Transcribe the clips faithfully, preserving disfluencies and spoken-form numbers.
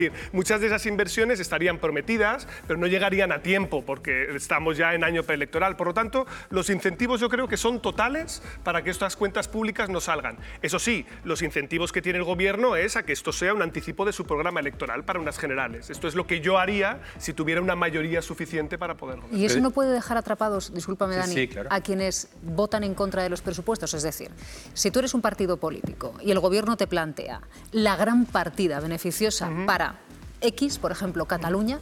Muchas de esas inversiones estarían prometidas, pero no llegarían a tiempo porque estamos ya en año preelectoral. Por lo tanto, los incentivos yo creo que son totales para que estas cuentas públicas no salgan. Eso sí, los incentivos que tiene el Gobierno es a que esto sea un anticipo de su programa electoral para unas generales. Esto es lo que yo haría si tuviera una mayoría suficiente para poder gobernar. ¿Y eso no puede dejar atrapados, discúlpame Dani, sí, sí, claro, a quienes votan en contra de los presupuestos? Es decir, si tú eres un partido político y el Gobierno te plantea la gran partida beneficiosa uh-huh. para X, por ejemplo, Cataluña,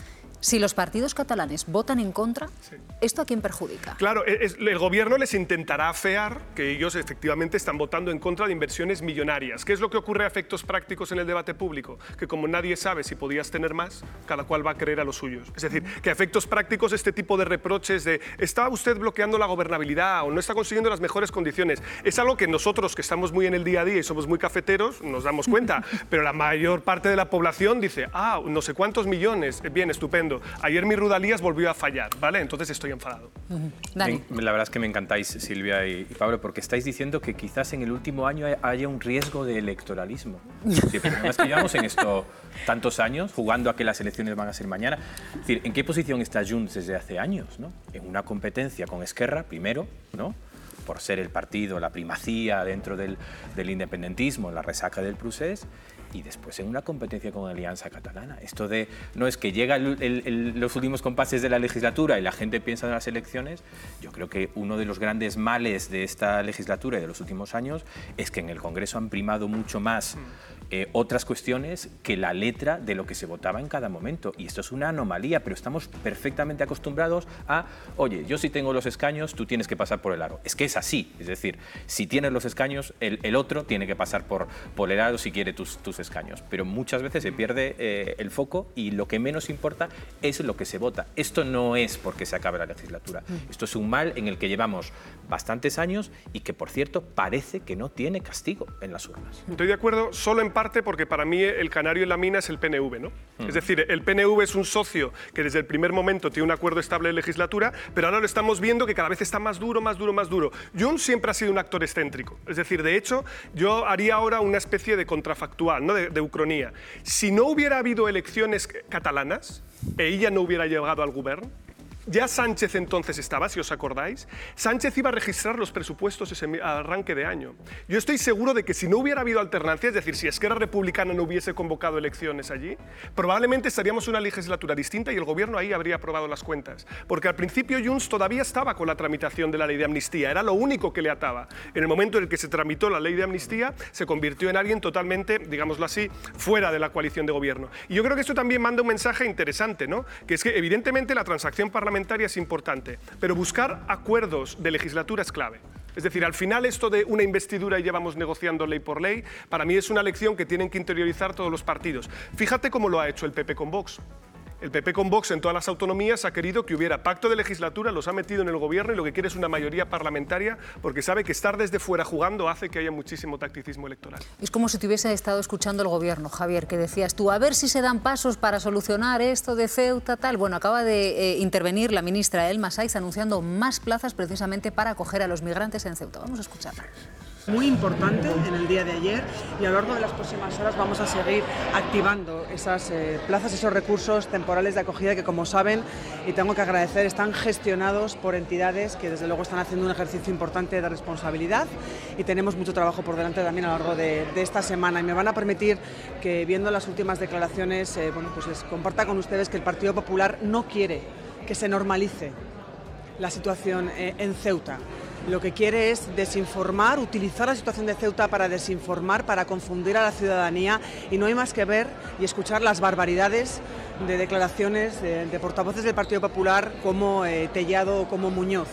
si los partidos catalanes votan en contra, sí. ¿esto a quién perjudica? Claro, es, el Gobierno les intentará afear que ellos efectivamente están votando en contra de inversiones millonarias. ¿Qué es lo que ocurre a efectos prácticos en el debate público? Que como nadie sabe si podías tener más, cada cual va a creer a los suyos. Es decir, que a efectos prácticos este tipo de reproches de ¿está usted bloqueando la gobernabilidad o no está consiguiendo las mejores condiciones? Es algo que nosotros, que estamos muy en el día a día y somos muy cafeteros, nos damos cuenta, pero la mayor parte de la población dice, ah, no sé cuántos millones, bien, estupendo. Ayer mi Rudalías volvió a fallar, ¿vale? Entonces estoy enfadado. Uh-huh. Dani. La verdad es que me encantáis, Silvia y, y Pablo, porque estáis diciendo que quizás en el último año haya un riesgo de electoralismo. Sí, pero no es que llevamos en esto tantos años, jugando a que las elecciones van a ser mañana. Es decir, ¿en qué posición está Junts desde hace años, ¿no? En una competencia con Esquerra, primero, ¿no? Por ser el partido, la primacía dentro del, del independentismo, la resaca del procés, y después en una competencia con Alianza Catalana. Esto de, no es que llega el, el, el, los últimos compases de la legislatura y la gente piensa en las elecciones. Yo creo que uno de los grandes males de esta legislatura y de los últimos años es que en el Congreso han primado mucho más eh, otras cuestiones que la letra de lo que se votaba en cada momento. Y esto es una anomalía, pero estamos perfectamente acostumbrados a, oye, yo sí tengo los escaños, tú tienes que pasar por el aro. Es que es así, es decir, si tienes los escaños, el, el otro tiene que pasar por, por el aro si quiere tus, tus escaños. Pero muchas veces se pierde eh, el foco y lo que menos importa es lo que se vota. Esto no es porque se acabe la legislatura. Esto es un mal en el que llevamos bastantes años y que, por cierto, parece que no tiene castigo en las urnas. Estoy de acuerdo solo en parte porque para mí el canario en la mina es el P N V, ¿no? Mm. Es decir, el P N V es un socio que desde el primer momento tiene un acuerdo estable de legislatura, pero ahora lo estamos viendo que cada vez está más duro, más duro, más duro. Junts siempre ha sido un actor excéntrico. Es decir, de hecho, yo haría ahora una especie de contrafactual, ¿no? de, de ucronía. Si no hubiera habido elecciones catalanas e ella no hubiera llegado al gobierno, ya Sánchez entonces estaba, si os acordáis. Sánchez iba a registrar los presupuestos ese arranque de año. Yo estoy seguro de que si no hubiera habido alternancia, es decir, si Esquerra Republicana no hubiese convocado elecciones allí, probablemente estaríamos en una legislatura distinta y el gobierno ahí habría aprobado las cuentas. Porque al principio Junts todavía estaba con la tramitación de la ley de amnistía, era lo único que le ataba. En el momento en el que se tramitó la ley de amnistía, se convirtió en alguien totalmente, digámoslo así, fuera de la coalición de gobierno. Y yo creo que esto también manda un mensaje interesante, ¿no? Que es que evidentemente la transacción parlamentaria es importante, pero buscar acuerdos de legislatura es clave. Es decir, al final esto de una investidura y llevamos negociando ley por ley, para mí es una lección que tienen que interiorizar todos los partidos. Fíjate cómo lo ha hecho el P P con Vox. El P P con Vox en todas las autonomías ha querido que hubiera pacto de legislatura, los ha metido en el gobierno y lo que quiere es una mayoría parlamentaria porque sabe que estar desde fuera jugando hace que haya muchísimo tacticismo electoral. Es como si te hubiese estado escuchando el gobierno, Javier, que decías tú, a ver si se dan pasos para solucionar esto de Ceuta, tal. Bueno, acaba de eh, intervenir la ministra Elma Saiz anunciando más plazas precisamente para acoger a los migrantes en Ceuta. Vamos a escucharla. Muy importante en el día de ayer y a lo largo de las próximas horas vamos a seguir activando esas eh, plazas, esos recursos temporales de acogida que, como saben, y tengo que agradecer, están gestionados por entidades que desde luego están haciendo un ejercicio importante de responsabilidad y tenemos mucho trabajo por delante también a lo largo de, de esta semana y me van a permitir que, viendo las últimas declaraciones, eh, bueno, pues les comparta con ustedes que el Partido Popular no quiere que se normalice la situación eh, en Ceuta. Lo que quiere es desinformar, utilizar la situación de Ceuta para desinformar, para confundir a la ciudadanía y no hay más que ver y escuchar las barbaridades de declaraciones de, de portavoces del Partido Popular como eh, Tellado o como Muñoz.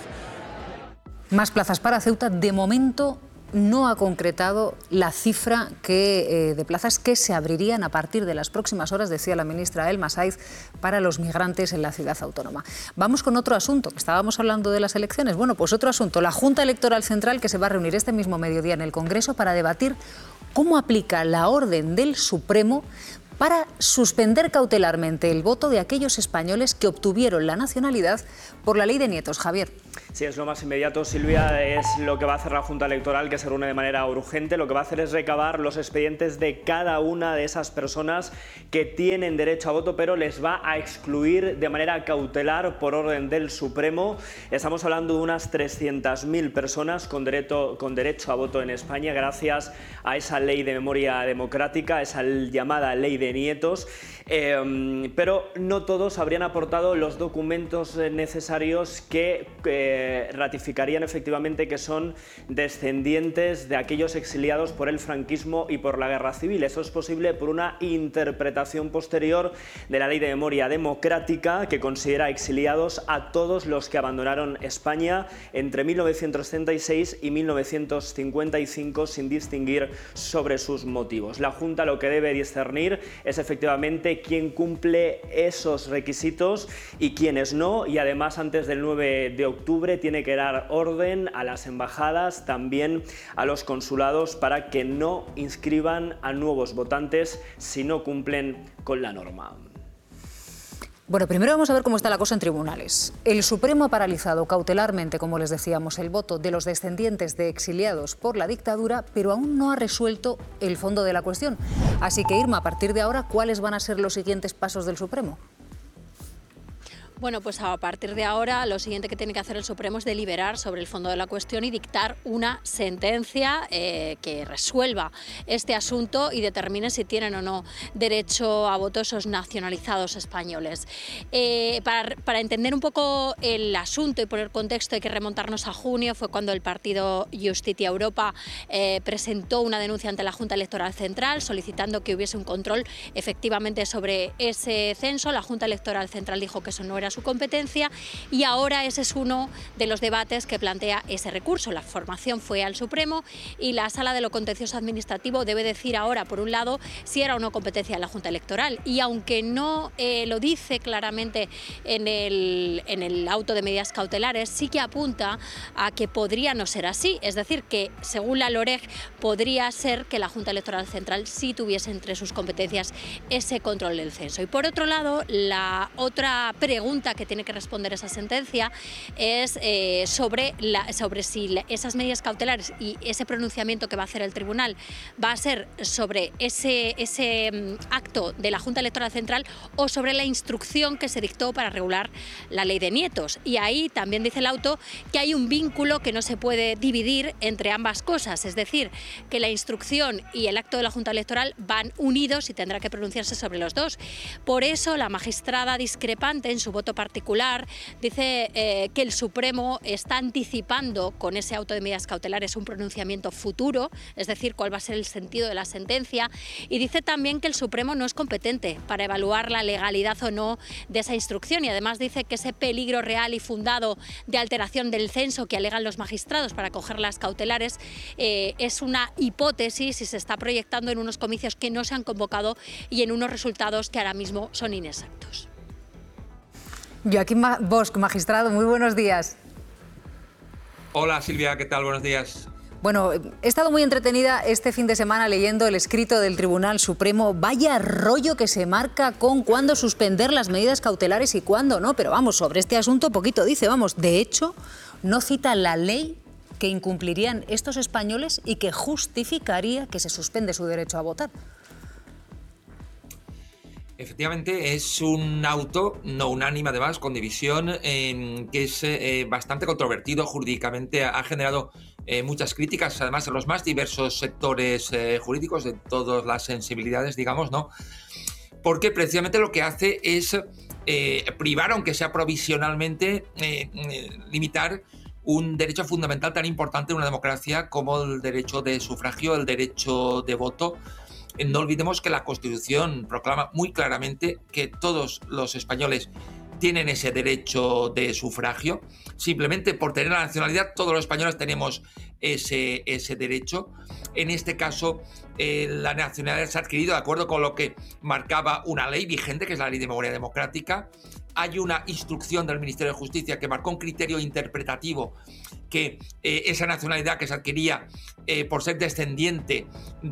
Más plazas para Ceuta, de momento no ha concretado la cifra que, eh, de plazas que se abrirían a partir de las próximas horas, decía la ministra Elma Saiz, para los migrantes en la ciudad autónoma. Vamos con otro asunto, que estábamos hablando de las elecciones. Bueno, pues otro asunto, la Junta Electoral Central, que se va a reunir este mismo mediodía en el Congreso para debatir cómo aplica la orden del Supremo para suspender cautelarmente el voto de aquellos españoles que obtuvieron la nacionalidad por la ley de nietos. Javier. Sí, es lo más inmediato, Silvia, es lo que va a hacer la Junta Electoral, que se reúne de manera urgente. Lo que va a hacer es recabar los expedientes de cada una de esas personas que tienen derecho a voto, pero les va a excluir de manera cautelar por orden del Supremo. Estamos hablando de unas trescientas mil personas con derecho, con derecho a voto en España, gracias a esa ley de memoria democrática, esa llamada ley de nietos. Eh, pero no todos habrían aportado los documentos necesarios que eh, ratificarían efectivamente que son descendientes de aquellos exiliados por el franquismo y por la guerra civil. Eso es posible por una interpretación posterior de la ley de memoria democrática que considera exiliados a todos los que abandonaron España entre mil novecientos treinta y seis y mil novecientos cincuenta y cinco sin distinguir sobre sus motivos. La Junta lo que debe discernir es efectivamente quién cumple esos requisitos y quiénes no, y además antes del nueve de octubre tiene que dar orden a las embajadas, también a los consulados, para que no inscriban a nuevos votantes si no cumplen con la norma. Bueno, primero vamos a ver cómo está la cosa en tribunales. El Supremo ha paralizado cautelarmente, como les decíamos, el voto de los descendientes de exiliados por la dictadura, pero aún no ha resuelto el fondo de la cuestión. Así que, Irma, a partir de ahora, ¿cuáles van a ser los siguientes pasos del Supremo? Bueno, pues a partir de ahora lo siguiente que tiene que hacer el Supremo es deliberar sobre el fondo de la cuestión y dictar una sentencia eh, que resuelva este asunto y determine si tienen o no derecho a voto esos nacionalizados españoles. Eh, para, para entender un poco el asunto y poner contexto hay que remontarnos a junio, fue cuando el partido Justitia Europa eh, presentó una denuncia ante la Junta Electoral Central solicitando que hubiese un control efectivamente sobre ese censo. La Junta Electoral Central dijo que eso no era su competencia y ahora ese es uno de los debates que plantea ese recurso. La formación fue al Supremo y la Sala de lo Contencioso Administrativo debe decir ahora, por un lado, si era o no competencia de la Junta Electoral, y aunque no eh, lo dice claramente en el, en el auto de medidas cautelares, sí que apunta a que podría no ser así, es decir, que según la LOREG podría ser que la Junta Electoral Central sí tuviese entre sus competencias ese control del censo. Y por otro lado, la otra pregunta que tiene que responder esa sentencia es eh, sobre, la, sobre si la, esas medidas cautelares y ese pronunciamiento que va a hacer el tribunal va a ser sobre ese, ese um, acto de la Junta Electoral Central o sobre la instrucción que se dictó para regular la ley de nietos. Y ahí también dice el auto que hay un vínculo que no se puede dividir entre ambas cosas, es decir, que la instrucción y el acto de la Junta Electoral van unidos y tendrá que pronunciarse sobre los dos. Por eso la magistrada discrepante en su voto particular dice eh, que el Supremo está anticipando con ese auto de medidas cautelares un pronunciamiento futuro, es decir, cuál va a ser el sentido de la sentencia, y dice también que el Supremo no es competente para evaluar la legalidad o no de esa instrucción, y además dice que ese peligro real y fundado de alteración del censo que alegan los magistrados para coger las cautelares eh, es una hipótesis y se está proyectando en unos comicios que no se han convocado y en unos resultados que ahora mismo son inexactos. Joaquín Bosch, magistrado, muy buenos días. Hola Silvia, ¿qué tal? Buenos días. Bueno, he estado muy entretenida este fin de semana leyendo el escrito del Tribunal Supremo. Vaya rollo que se marca con cuándo suspender las medidas cautelares y cuándo no. Pero vamos, sobre este asunto poquito dice, vamos, de hecho, no cita la ley que incumplirían estos españoles y que justificaría que se suspende su derecho a votar. Efectivamente, es un auto no unánime, además, con división, eh, que es eh, bastante controvertido jurídicamente. Ha generado eh, muchas críticas, además, en los más diversos sectores eh, jurídicos, de todas las sensibilidades, digamos, ¿no? Porque precisamente lo que hace es eh, privar, aunque sea provisionalmente, eh, eh, limitar un derecho fundamental tan importante en una democracia como el derecho de sufragio, el derecho de voto. No olvidemos que la Constitución proclama muy claramente que todos los españoles tienen ese derecho de sufragio. Simplemente por tener la nacionalidad, todos los españoles tenemos ese, ese derecho. En este caso, eh, la nacionalidad se ha adquirido de acuerdo con lo que marcaba una ley vigente, que es la Ley de Memoria Democrática. Hay una instrucción del Ministerio de Justicia que marcó un criterio interpretativo que eh, esa nacionalidad que se adquiría eh, por ser descendiente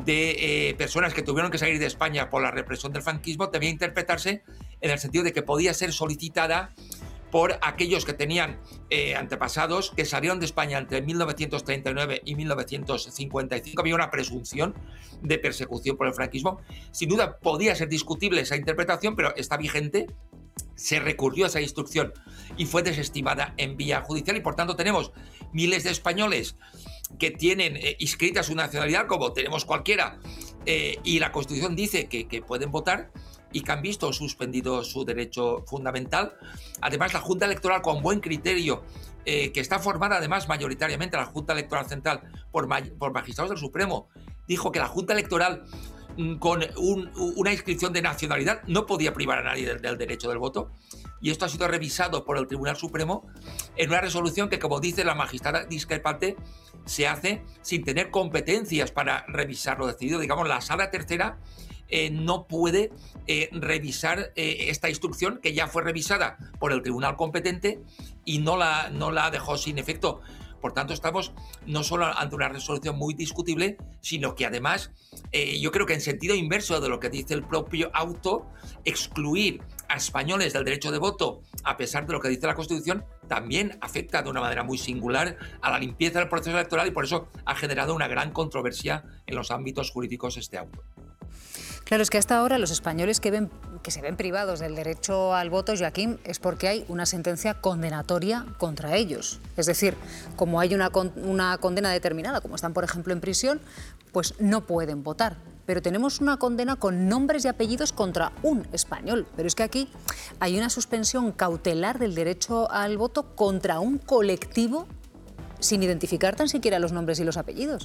de eh, personas que tuvieron que salir de España por la represión del franquismo debía interpretarse en el sentido de que podía ser solicitada por aquellos que tenían eh, antepasados que salieron de España entre mil novecientos treinta y nueve y mil novecientos cincuenta y cinco. Había una presunción de persecución por el franquismo. Sin duda podía ser discutible esa interpretación, pero está vigente. Se recurrió a esa instrucción y fue desestimada en vía judicial, y por tanto tenemos miles de españoles que tienen eh, inscrita su nacionalidad, como tenemos cualquiera, eh, y la Constitución dice que, que pueden votar, y que han visto suspendido su derecho fundamental. Además, la Junta Electoral, con buen criterio, eh, que está formada además mayoritariamente, la Junta Electoral Central, por, ma por magistrados del Supremo, dijo que la Junta Electoral con un, una inscripción de nacionalidad no podía privar a nadie del, del derecho del voto, y esto ha sido revisado por el Tribunal Supremo en una resolución que, como dice la magistrada discrepante, se hace sin tener competencias para revisar lo decidido. Digamos, la Sala Tercera eh, no puede eh, revisar eh, esta instrucción, que ya fue revisada por el tribunal competente y no la, no la dejó sin efecto. Por tanto, estamos no solo ante una resolución muy discutible, sino que además, eh, yo creo que en sentido inverso de lo que dice el propio auto, excluir a españoles del derecho de voto, a pesar de lo que dice la Constitución, también afecta de una manera muy singular a la limpieza del proceso electoral, y por eso ha generado una gran controversia en los ámbitos jurídicos este auto. Claro, es que hasta ahora los españoles que, ven, que se ven privados del derecho al voto, Joaquín, es porque hay una sentencia condenatoria contra ellos. Es decir, como hay una, con, una condena determinada, como están, por ejemplo, en prisión, pues no pueden votar. Pero tenemos una condena con nombres y apellidos contra un español. Pero es que aquí hay una suspensión cautelar del derecho al voto contra un colectivo sin identificar tan siquiera los nombres y los apellidos.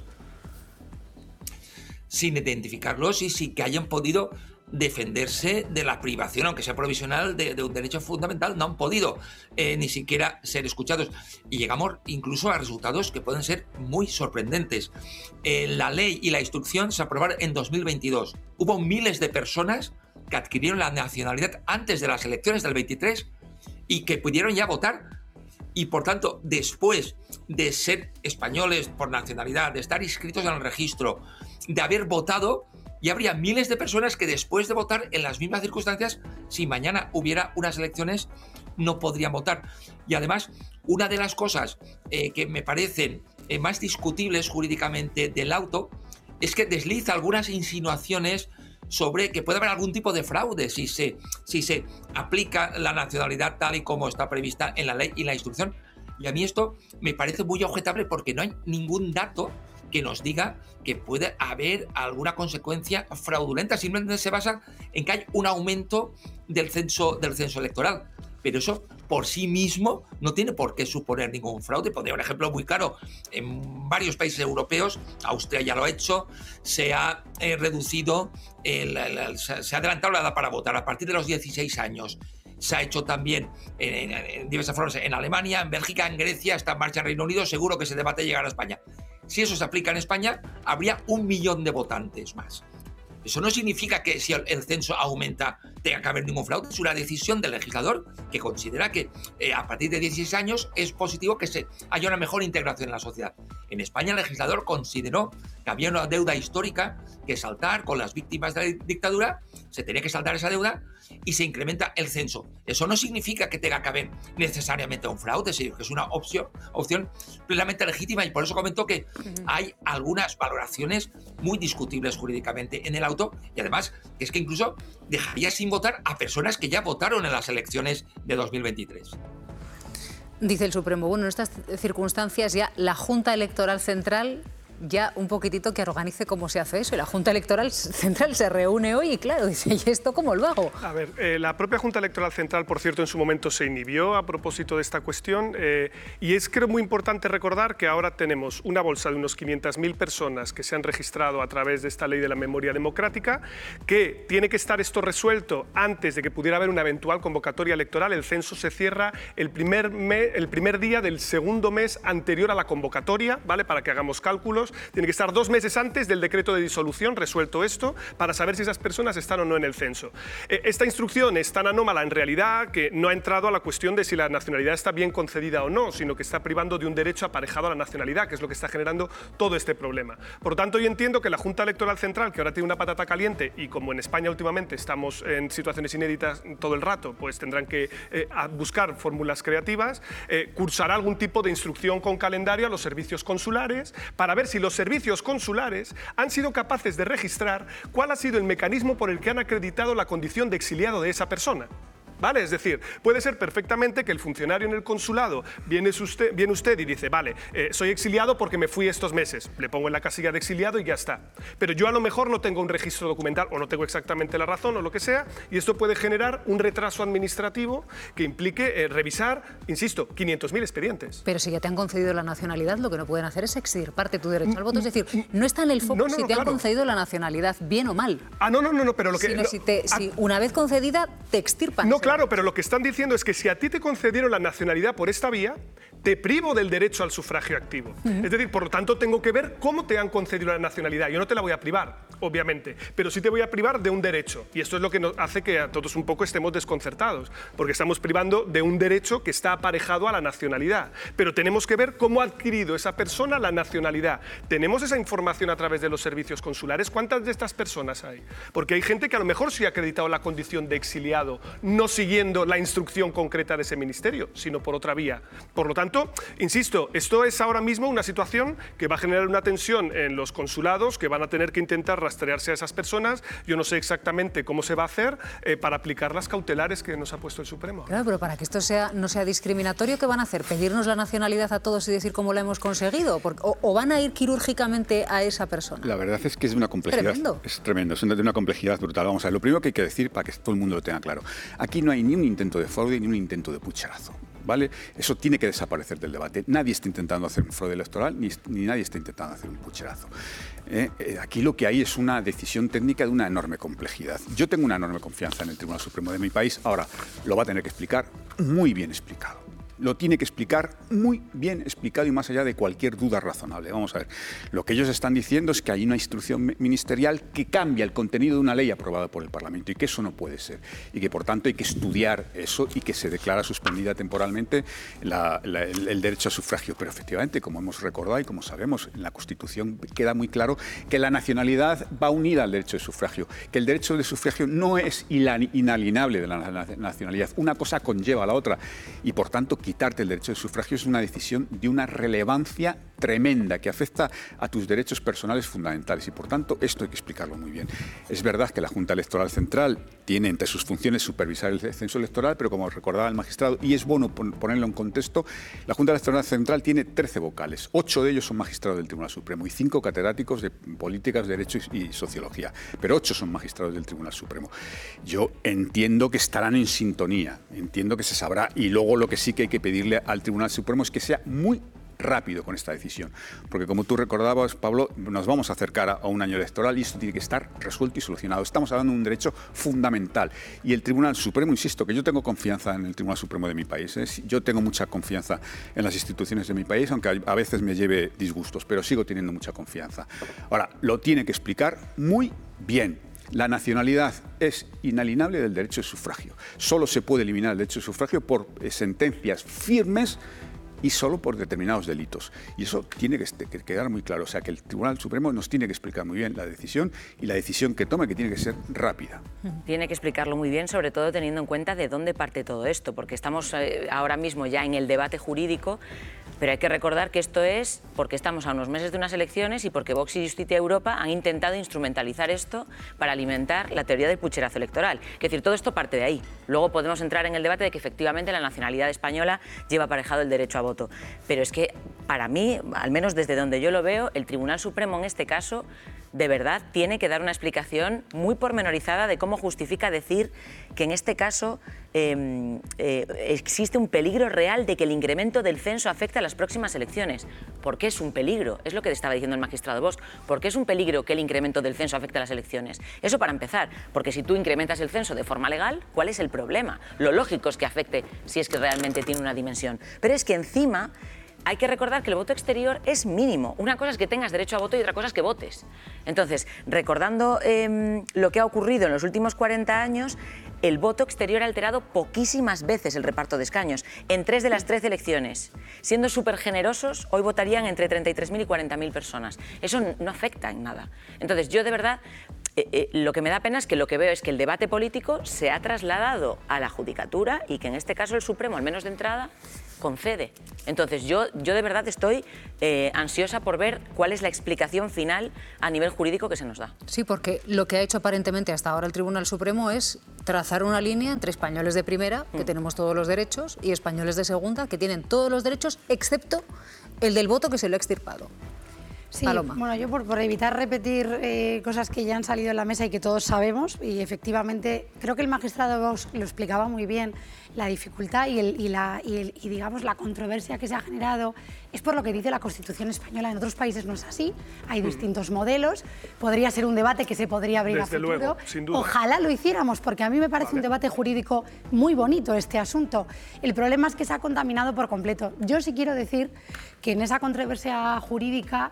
Sin identificarlos y sin que hayan podido defenderse de la privación, aunque sea provisional, de, de un derecho fundamental. No han podido eh, ni siquiera ser escuchados. Y llegamos incluso a resultados que pueden ser muy sorprendentes. Eh, la ley y la instrucción se aprobaron en dos mil veintidós. Hubo miles de personas que adquirieron la nacionalidad antes de las elecciones del veintitrés y que pudieron ya votar. Y por tanto, después de ser españoles por nacionalidad, de estar inscritos en el registro, de haber votado, ya habría miles de personas que después de votar en las mismas circunstancias, si mañana hubiera unas elecciones, no podrían votar. Y además, una de las cosas eh, que me parecen eh, más discutibles jurídicamente del auto es que desliza algunas insinuaciones sobre que puede haber algún tipo de fraude si se, si se aplica la nacionalidad tal y como está prevista en la ley y la instrucción. Y a mí esto me parece muy objetable, porque no hay ningún dato que nos diga que puede haber alguna consecuencia fraudulenta. Simplemente se basa en que hay un aumento del censo, del censo electoral. Pero eso por sí mismo no tiene por qué suponer ningún fraude. Pondría un ejemplo muy claro. En varios países europeos, Austria ya lo ha hecho, se ha eh, reducido, el, el, el, se ha adelantado la edad para votar a partir de los dieciséis años. Se ha hecho también en, en, en diversas formas en Alemania, en Bélgica, en Grecia, está en marcha en Reino Unido. Seguro que se debate llegar a España. Si eso se aplica en España, habría un millón de votantes más. Eso no significa que si el censo aumenta tenga que haber ningún fraude. Es una decisión del legislador, que considera que eh, a partir de dieciséis años es positivo que se haya una mejor integración en la sociedad. En España el legislador consideró que había una deuda histórica que saldar con las víctimas de la dictadura, se tenía que saldar esa deuda y se incrementa el censo. Eso no significa que tenga que haber necesariamente un fraude, sino que es una opción, opción plenamente legítima, y por eso comentó que hay algunas valoraciones muy discutibles jurídicamente en el auto, y además es que incluso dejaría sin votar a personas que ya votaron en las elecciones de dos mil veintitrés. Dice el Supremo, bueno, en estas circunstancias ya la Junta Electoral Central ya un poquitito que organice cómo se hace eso. Y la Junta Electoral Central se reúne hoy y claro, dice, ¿y esto cómo lo hago? A ver, eh, la propia Junta Electoral Central, por cierto, en su momento se inhibió a propósito de esta cuestión eh, y es creo muy importante recordar que ahora tenemos una bolsa de unos quinientas mil personas que se han registrado a través de esta ley de la memoria democrática, que tiene que estar esto resuelto antes de que pudiera haber una eventual convocatoria electoral. El censo se cierra el primer, me, el primer día del segundo mes anterior a la convocatoria, ¿vale? Para que hagamos cálculos. Tiene que estar dos meses antes del decreto de disolución resuelto esto para saber si esas personas están o no en el censo. Eh, esta instrucción es tan anómala en realidad que no ha entrado a la cuestión de si la nacionalidad está bien concedida o no, sino que está privando de un derecho aparejado a la nacionalidad, que es lo que está generando todo este problema. Por lo tanto, yo entiendo que la Junta Electoral Central, que ahora tiene una patata caliente y como en España últimamente estamos en situaciones inéditas todo el rato, pues tendrán que eh, buscar fórmulas creativas, eh, cursará algún tipo de instrucción con calendario a los servicios consulares para ver si los servicios consulares han sido capaces de registrar cuál ha sido el mecanismo por el que han acreditado la condición de exiliado de esa persona. ¿Vale? Es decir, puede ser perfectamente que el funcionario en el consulado viene usted, viene usted y dice, vale, eh, soy exiliado porque me fui estos meses, le pongo en la casilla de exiliado y ya está. Pero yo a lo mejor no tengo un registro documental o no tengo exactamente la razón o lo que sea, y esto puede generar un retraso administrativo que implique eh, revisar, insisto, quinientos mil expedientes. Pero si ya te han concedido la nacionalidad, lo que no pueden hacer es extirparte tu derecho al voto. Es decir, no está en el foco no, no, si te claro. han concedido la nacionalidad, bien o mal. Ah, no, no, no, no pero lo que... Sino no, si, te, ah, si una vez concedida, te extirpan. No, claro, pero lo que están diciendo es que si a ti te concedieron la nacionalidad por esta vía, te privo del derecho al sufragio activo. Uh-huh. Es decir, por lo tanto, tengo que ver cómo te han concedido la nacionalidad. Yo no te la voy a privar, obviamente, pero sí te voy a privar de un derecho. Y esto es lo que nos hace que a todos un poco estemos desconcertados, porque estamos privando de un derecho que está aparejado a la nacionalidad. Pero tenemos que ver cómo ha adquirido esa persona la nacionalidad. ¿Tenemos esa información a través de los servicios consulares? ¿Cuántas de estas personas hay? Porque hay gente que a lo mejor sí ha acreditado la condición de exiliado, no siguiendo la instrucción concreta de ese ministerio, sino por otra vía. Por lo tanto, insisto, esto es ahora mismo una situación que va a generar una tensión en los consulados, que van a tener que intentar rastrearse a esas personas. Yo no sé exactamente cómo se va a hacer eh, para aplicar las cautelares que nos ha puesto el Supremo. Claro, pero para que esto sea, no sea discriminatorio, ¿qué van a hacer? ¿Pedirnos la nacionalidad a todos y decir cómo la hemos conseguido? Porque, o, ¿O van a ir quirúrgicamente a esa persona? La verdad es que es de una complejidad. Tremendo. Es tremendo, es de una complejidad brutal. Vamos a ver, lo primero que hay que decir, para que todo el mundo lo tenga claro, aquí no hay ni un intento de fraude ni un intento de pucherazo, ¿vale? Eso tiene que desaparecer del debate. Nadie está intentando hacer un fraude electoral ni, ni nadie está intentando hacer un pucherazo. Eh, eh, aquí lo que hay es una decisión técnica de una enorme complejidad. Yo tengo una enorme confianza en el Tribunal Supremo de mi país. Ahora, lo va a tener que explicar muy bien explicado. Lo tiene que explicar muy bien explicado y más allá de cualquier duda razonable. Vamos a ver, lo que ellos están diciendo es que hay una instrucción ministerial que cambia el contenido de una ley aprobada por el Parlamento y que eso no puede ser y que por tanto hay que estudiar eso y que se declara suspendida temporalmente la, la, el, el derecho a sufragio. Pero efectivamente, como hemos recordado y como sabemos, en la Constitución queda muy claro que la nacionalidad va unida al derecho de sufragio, que el derecho de sufragio no es inalienable de la nacionalidad. Una cosa conlleva a la otra y por tanto quitarte el derecho de sufragio es una decisión de una relevancia tremenda que afecta a tus derechos personales fundamentales y por tanto esto hay que explicarlo muy bien. Es verdad que la Junta Electoral Central tiene entre sus funciones supervisar el censo electoral, pero como recordaba el magistrado, y es bueno ponerlo en contexto, la Junta Electoral Central tiene trece vocales, ocho de ellos son magistrados del Tribunal Supremo y cinco catedráticos de políticas, derecho y sociología, pero ocho son magistrados del Tribunal Supremo. Yo entiendo que estarán en sintonía, entiendo que se sabrá y luego lo que sí que hay que pedirle al Tribunal Supremo es que sea muy rápido con esta decisión, porque como tú recordabas, Pablo, nos vamos a acercar a un año electoral y esto tiene que estar resuelto y solucionado. Estamos hablando de un derecho fundamental y el Tribunal Supremo, insisto, que yo tengo confianza en el Tribunal Supremo de mi país, ¿eh? Yo tengo mucha confianza en las instituciones de mi país, aunque a veces me lleve disgustos, pero sigo teniendo mucha confianza. Ahora, lo tiene que explicar muy bien. La nacionalidad es inalienable del derecho de sufragio. Solo se puede eliminar el derecho de sufragio por eh, sentencias firmes y solo por determinados delitos. Y eso tiene que, que quedar muy claro. O sea, que el Tribunal Supremo nos tiene que explicar muy bien la decisión y la decisión que tome, que tiene que ser rápida. Tiene que explicarlo muy bien, sobre todo teniendo en cuenta de dónde parte todo esto, porque estamos eh, ahora mismo ya en el debate jurídico Pero hay que recordar que esto es porque estamos a unos meses de unas elecciones y porque Vox y Justicia Europa han intentado instrumentalizar esto para alimentar la teoría del pucherazo electoral. Es decir, todo esto parte de ahí. Luego podemos entrar en el debate de que efectivamente la nacionalidad española lleva aparejado el derecho a voto. Pero es que para mí, al menos desde donde yo lo veo, el Tribunal Supremo en este caso de verdad tiene que dar una explicación muy pormenorizada de cómo justifica decir que en este caso eh, eh, existe un peligro real de que el incremento del censo afecte a las próximas elecciones. ¿Por qué es un peligro? Es lo que estaba diciendo el magistrado Bosch. ¿Por qué es un peligro que el incremento del censo afecte a las elecciones? Eso para empezar, porque si tú incrementas el censo de forma legal, ¿cuál es el problema? Lo lógico es que afecte si es que realmente tiene una dimensión. Pero es que encima hay que recordar que el voto exterior es mínimo. Una cosa es que tengas derecho a voto y otra cosa es que votes. Entonces, recordando eh, lo que ha ocurrido en los últimos cuarenta años, el voto exterior ha alterado poquísimas veces el reparto de escaños, en tres de las trece elecciones. Siendo súper generosos, hoy votarían entre treinta y tres mil y cuarenta mil personas. Eso no afecta en nada. Entonces, yo de verdad, eh, eh, lo que me da pena es que lo que veo es que el debate político se ha trasladado a la judicatura y que en este caso el Supremo, al menos de entrada, concede. Entonces yo, yo de verdad estoy eh, ansiosa por ver cuál es la explicación final a nivel jurídico que se nos da. Sí, porque lo que ha hecho aparentemente hasta ahora el Tribunal Supremo es trazar una línea entre españoles de primera, que mm. tenemos todos los derechos, y españoles de segunda, que tienen todos los derechos, excepto el del voto que se lo ha extirpado. Sí, Paloma. Bueno, yo por, por evitar repetir eh, cosas que ya han salido en la mesa y que todos sabemos, y efectivamente creo que el magistrado Bosch lo explicaba muy bien, la dificultad y, el, y, la, y, el, y digamos la controversia que se ha generado es por lo que dice la Constitución española. En otros países no es así, hay mm. distintos modelos, podría ser un debate que se podría abrir Desde a futuro. luego, sin duda. Ojalá lo hiciéramos, porque a mí me parece vale. un debate jurídico muy bonito este asunto. El problema es que se ha contaminado por completo. Yo sí quiero decir que en esa controversia jurídica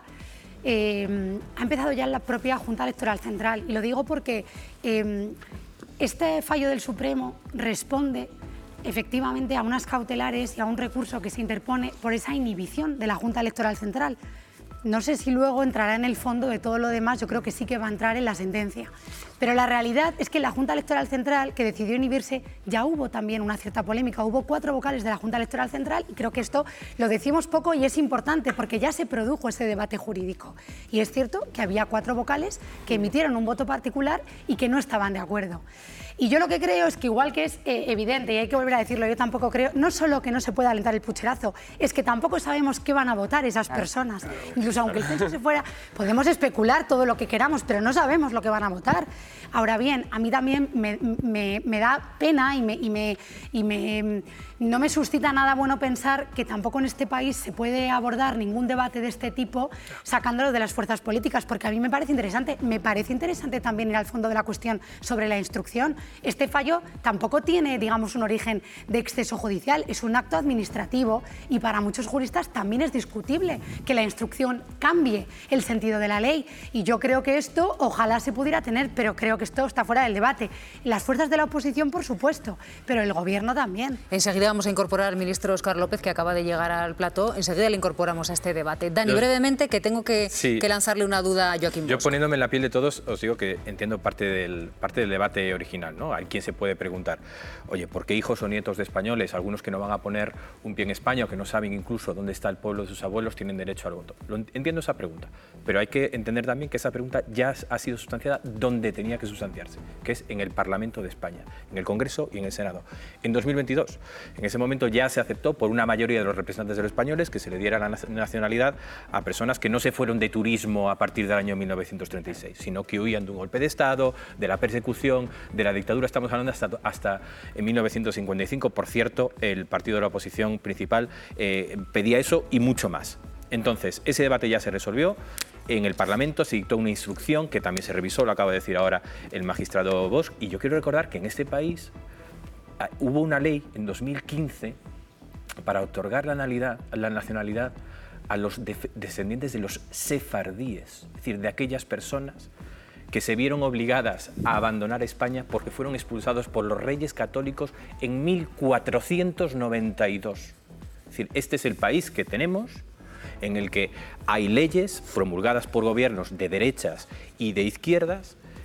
Eh, ha empezado ya la propia Junta Electoral Central, y lo digo porque eh, este fallo del Supremo responde efectivamente a unas cautelares y a un recurso que se interpone por esa inhibición de la Junta Electoral Central. No sé si luego entrará en el fondo de todo lo demás, yo creo que sí que va a entrar en la sentencia. Pero la realidad es que la Junta Electoral Central, que decidió inhibirse, ya hubo también una cierta polémica. Hubo cuatro vocales de la Junta Electoral Central y creo que esto lo decimos poco y es importante porque ya se produjo ese debate jurídico. Y es cierto que había cuatro vocales que emitieron un voto particular y que no estaban de acuerdo. Y yo lo que creo es que igual que es eh, evidente, y hay que volver a decirlo, yo tampoco creo, no solo que no se pueda alentar el pucherazo, es que tampoco sabemos qué van a votar esas personas. Claro, claro. Incluso aunque el censo se fuera, podemos especular todo lo que queramos, pero no sabemos lo que van a votar. Ahora bien, a mí también me, me, me da pena y, me, y, me, y me, no me suscita nada bueno pensar que tampoco en este país se puede abordar ningún debate de este tipo sacándolo de las fuerzas políticas, porque a mí me parece interesante. Me parece interesante también ir al fondo de la cuestión sobre la instrucción. Este fallo tampoco tiene, digamos, un origen de exceso judicial, es un acto administrativo y para muchos juristas también es discutible que la instrucción cambie el sentido de la ley. Y yo creo que esto ojalá se pudiera tener, pero creo que esto está fuera del debate. Las fuerzas de la oposición, por supuesto, pero el Gobierno también. Enseguida vamos a incorporar al ministro Óscar López, que acaba de llegar al plató. Enseguida le incorporamos a este debate. Dani, Yo, brevemente, que tengo que, sí, que lanzarle una duda a Joaquín Bosch. Yo, poniéndome en la piel de todos, os digo que entiendo parte del, parte del debate original, ¿no? Hay quien se puede preguntar, oye, ¿por qué hijos o nietos de españoles, algunos que no van a poner un pie en España o que no saben incluso dónde está el pueblo de sus abuelos, tienen derecho al voto? Lo, entiendo esa pregunta, pero hay que entender también que esa pregunta ya ha sido sustanciada donde tenía que sustanciarse, que es en el Parlamento de España, en el Congreso y en el Senado. En dos mil veintidós, en ese momento ya se aceptó por una mayoría de los representantes de los españoles que se le diera la nacionalidad a personas que no se fueron de turismo a partir del año mil novecientos treinta y seis, sino que huían de un golpe de Estado, de la persecución, de la dictadura. Estamos hablando hasta, hasta en mil novecientos cincuenta y cinco, por cierto, el partido de la oposición principal eh, pedía eso y mucho más. Entonces, ese debate ya se resolvió. En el Parlamento se dictó una instrucción que también se revisó, lo acaba de decir ahora el magistrado Bosch, y yo quiero recordar que en este país uh, hubo una ley en dos mil quince para otorgar la nacionalidad, la nacionalidad a los descendientes de los sefardíes, es decir, de aquellas personas que se vieron obligadas a abandonar España porque fueron expulsados por los reyes católicos en mil cuatrocientos noventa y dos. Es decir, este es el país que tenemos, en el que hay leyes promulgadas por gobiernos de derechas y de izquierdas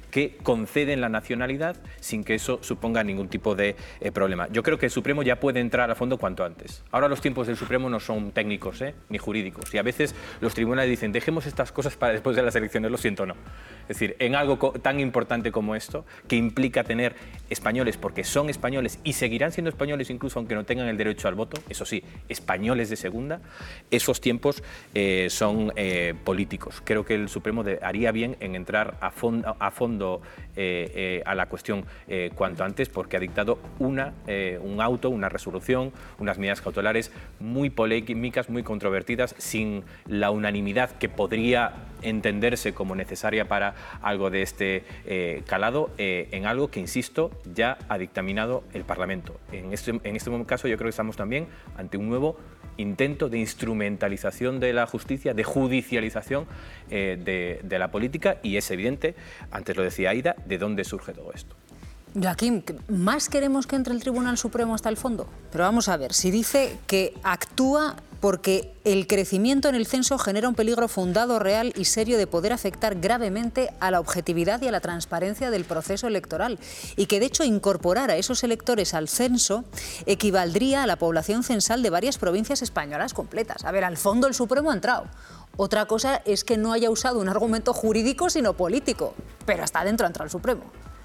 que conceden la nacionalidad sin que eso suponga ningún tipo de eh, problema. Yo creo que el Supremo ya puede entrar a fondo cuanto antes. Ahora los tiempos del Supremo no son técnicos ¿eh? ni jurídicos, y a veces los tribunales dicen dejemos estas cosas para después de las elecciones, lo siento, no. Es decir, en algo tan importante como esto, que implica tener españoles, porque son españoles y seguirán siendo españoles incluso aunque no tengan el derecho al voto, eso sí, españoles de segunda, esos tiempos eh, son eh, políticos. Creo que el Supremo de, haría bien en entrar a fondo, a, fondo eh, eh, a la cuestión eh, cuanto antes, porque ha dictado una, eh, un auto, una resolución, unas medidas cautelares muy polémicas, muy controvertidas, sin la unanimidad que podría entenderse como necesaria para algo de este eh, calado, eh, en algo que, insisto, ya ha dictaminado el Parlamento. En este, en este caso yo creo que estamos también ante un nuevo intento de instrumentalización de la justicia, de judicialización eh, de, de la política, y es evidente, antes lo decía Aida, de dónde surge todo esto. Joaquín, ¿más queremos que entre el Tribunal Supremo hasta el fondo? Pero vamos a ver, si dice que actúa porque el crecimiento en el censo genera un peligro fundado, real y serio de poder afectar gravemente a la objetividad y a la transparencia del proceso electoral, y que de hecho incorporar a esos electores al censo equivaldría a la población censal de varias provincias españolas completas. A ver, al fondo el Supremo ha entrado. Otra cosa es que no haya usado un argumento jurídico sino político, pero hasta adentro ha entrado el Supremo.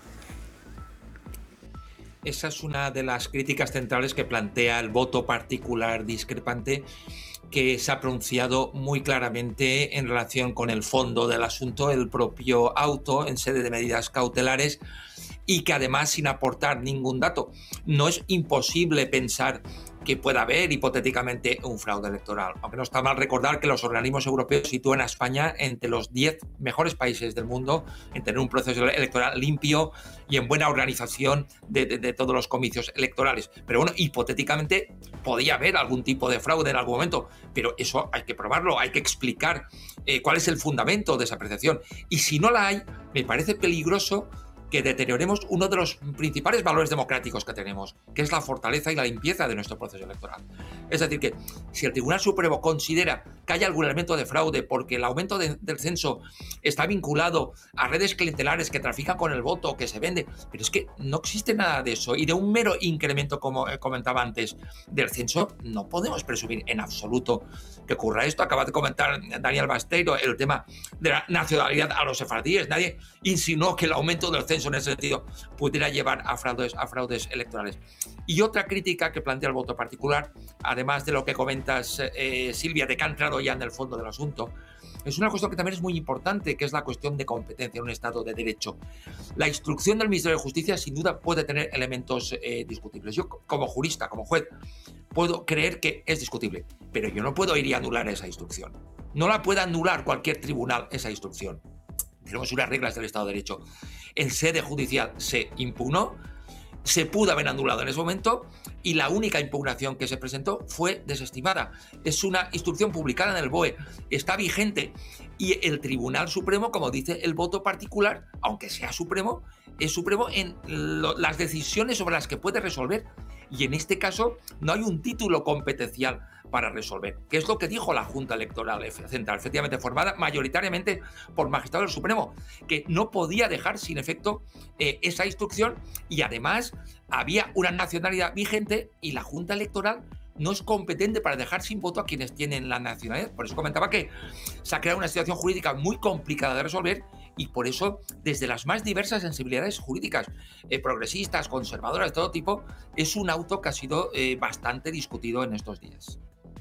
Esa es una de las críticas centrales que plantea el voto particular discrepante, que se ha pronunciado muy claramente en relación con el fondo del asunto, el propio auto en sede de medidas cautelares, y que además, sin aportar ningún dato, no es imposible pensar que pueda haber hipotéticamente un fraude electoral. Aunque no está mal recordar que los organismos europeos sitúan a España entre los diez mejores países del mundo en tener un proceso electoral limpio y en buena organización de, de, de todos los comicios electorales. Pero bueno, hipotéticamente podía haber algún tipo de fraude en algún momento, pero eso hay que probarlo, hay que explicar eh, cuál es el fundamento de esa apreciación. Y si no la hay, me parece peligroso que deterioremos uno de los principales valores democráticos que tenemos, que es la fortaleza y la limpieza de nuestro proceso electoral. Es decir, que si el Tribunal Supremo considera que hay algún elemento de fraude porque el aumento de, del censo está vinculado a redes clientelares que trafican con el voto, que se vende, pero es que no existe nada de eso, y de un mero incremento, como comentaba antes, del censo, no podemos presumir en absoluto que ocurra esto. Acaba de comentar Daniel Basteiro el tema de la nacionalidad a los sefardíes. Nadie insinuó que el aumento del censo en ese sentido pudiera llevar a fraudes, a fraudes electorales. Y otra crítica que plantea el voto particular, además de lo que comentas, eh, Silvia, de que ha entrado ya en el fondo del asunto, es una cuestión que también es muy importante, que es la cuestión de competencia en un Estado de Derecho. La instrucción del Ministerio de Justicia sin duda puede tener elementos eh, discutibles. Yo, como jurista, como juez, puedo creer que es discutible, pero yo no puedo ir y anular esa instrucción. No la puede anular cualquier tribunal esa instrucción. Tenemos unas reglas del Estado de Derecho. En sede judicial se impugnó, se pudo haber anulado en ese momento, y la única impugnación que se presentó fue desestimada. Es una instrucción publicada en el B O E, está vigente, y el Tribunal Supremo, como dice el voto particular, aunque sea supremo, es supremo en lo, las decisiones sobre las que puede resolver, y en este caso no hay un título competencial para resolver, que es lo que dijo la Junta Electoral Central, efectivamente formada mayoritariamente por magistrados del Supremo, que no podía dejar sin efecto eh, esa instrucción, y además había una nacionalidad vigente y la Junta Electoral no es competente para dejar sin voto a quienes tienen la nacionalidad. Por eso comentaba que se ha creado una situación jurídica muy complicada de resolver, y por eso desde las más diversas sensibilidades jurídicas, eh, progresistas, conservadoras, de todo tipo, es un auto que ha sido eh, bastante discutido en estos días.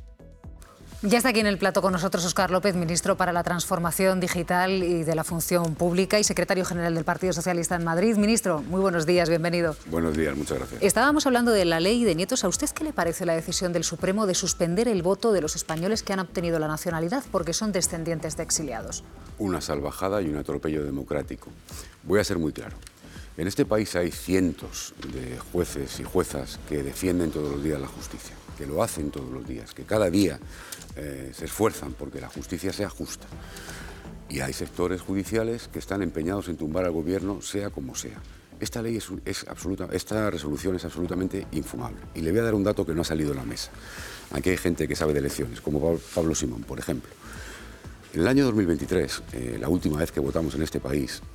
Ya está aquí en el plato con nosotros Óscar López, ministro para la Transformación Digital y de la Función Pública y secretario general del Partido Socialista en Madrid. Ministro, muy buenos días, bienvenido. Buenos días, muchas gracias. Estábamos hablando de la ley de nietos. ¿A usted qué le parece la decisión del Supremo de suspender el voto de los españoles que han obtenido la nacionalidad porque son descendientes de exiliados? Una salvajada y un atropello democrático. Voy a ser muy claro. En este país hay cientos de jueces y juezas que defienden todos los días la justicia, que lo hacen todos los días, que cada día eh, se esfuerzan porque la justicia sea justa. Y hay sectores judiciales que están empeñados en tumbar al gobierno, sea como sea. Esta ley es, es absoluta, esta resolución es absolutamente infumable. Y le voy a dar un dato que no ha salido en la mesa. Aquí hay gente que sabe de elecciones, como Pablo Simón, por ejemplo. En el año dos mil veintitrés, eh, la última vez que votamos en este país,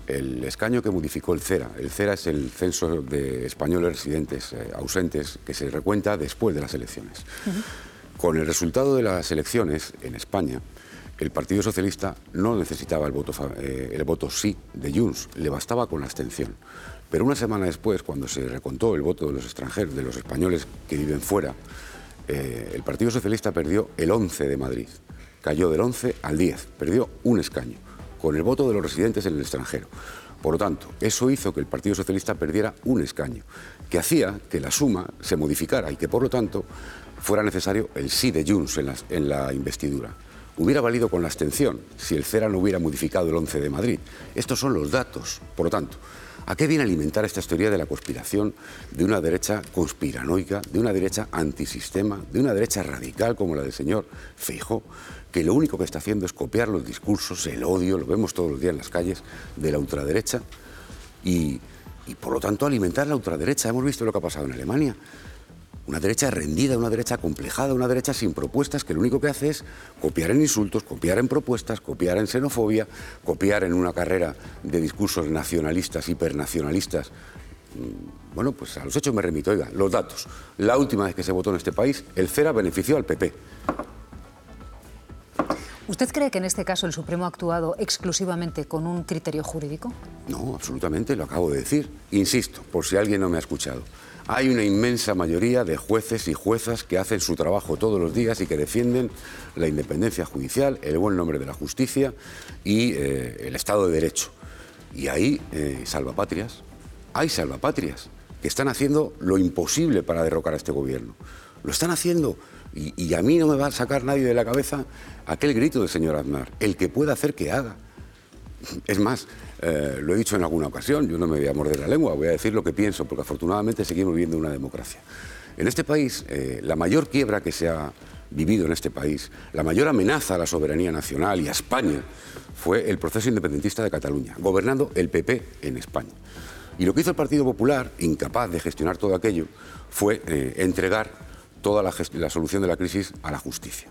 el escaño que modificó el CERA. El CERA es el censo de españoles residentes eh, ausentes que se recuenta después de las elecciones. Uh-huh. Con el resultado de las elecciones en España, el Partido Socialista no necesitaba el voto, eh, el voto sí de Junts, le bastaba con la abstención. Pero una semana después, cuando se recontó el voto de los extranjeros, de los españoles que viven fuera, eh, el Partido Socialista perdió el once de Madrid. Cayó del once al diez, perdió un escaño, con el voto de los residentes en el extranjero. Por lo tanto, eso hizo que el Partido Socialista perdiera un escaño, que hacía que la suma se modificara y que, por lo tanto, fuera necesario el sí de Junts en la, en la investidura. Hubiera valido con la abstención si el CERA no hubiera modificado el once de Madrid. Estos son los datos. Por lo tanto, ¿a qué viene alimentar esta teoría de la conspiración de una derecha conspiranoica, de una derecha antisistema, de una derecha radical como la del señor Feijóo, que lo único que está haciendo es copiar los discursos, el odio, lo vemos todos los días en las calles, de la ultraderecha y, y por lo tanto alimentar la ultraderecha? Hemos visto lo que ha pasado en Alemania. Una derecha rendida, una derecha acomplejada, una derecha sin propuestas, que lo único que hace es copiar en insultos, copiar en propuestas, copiar en xenofobia, copiar en una carrera de discursos nacionalistas, hipernacionalistas. Bueno, pues a los hechos me remito. Oiga, los datos. La última vez que se votó en este país, el CERA benefició al P P. ¿Usted cree que en este caso el Supremo ha actuado exclusivamente con un criterio jurídico? No, absolutamente, lo acabo de decir. Insisto, por si alguien no me ha escuchado. Hay una inmensa mayoría de jueces y juezas que hacen su trabajo todos los días y que defienden la independencia judicial, el buen nombre de la justicia y eh, el Estado de Derecho. Y hay eh, salvapatrias, hay salvapatrias que están haciendo lo imposible para derrocar a este gobierno. Lo están haciendo y, y a mí no me va a sacar nadie de la cabeza aquel grito del señor Aznar, el que pueda hacer que haga. Es más, eh, lo he dicho en alguna ocasión, yo no me voy a morder la lengua, voy a decir lo que pienso, porque afortunadamente seguimos viviendo una democracia. En este país, eh, la mayor quiebra que se ha vivido en este país, la mayor amenaza a la soberanía nacional y a España, fue el proceso independentista de Cataluña, gobernando el P P en España. Y lo que hizo el Partido Popular, incapaz de gestionar todo aquello, fue eh, entregar toda la, la solución de la crisis a la justicia.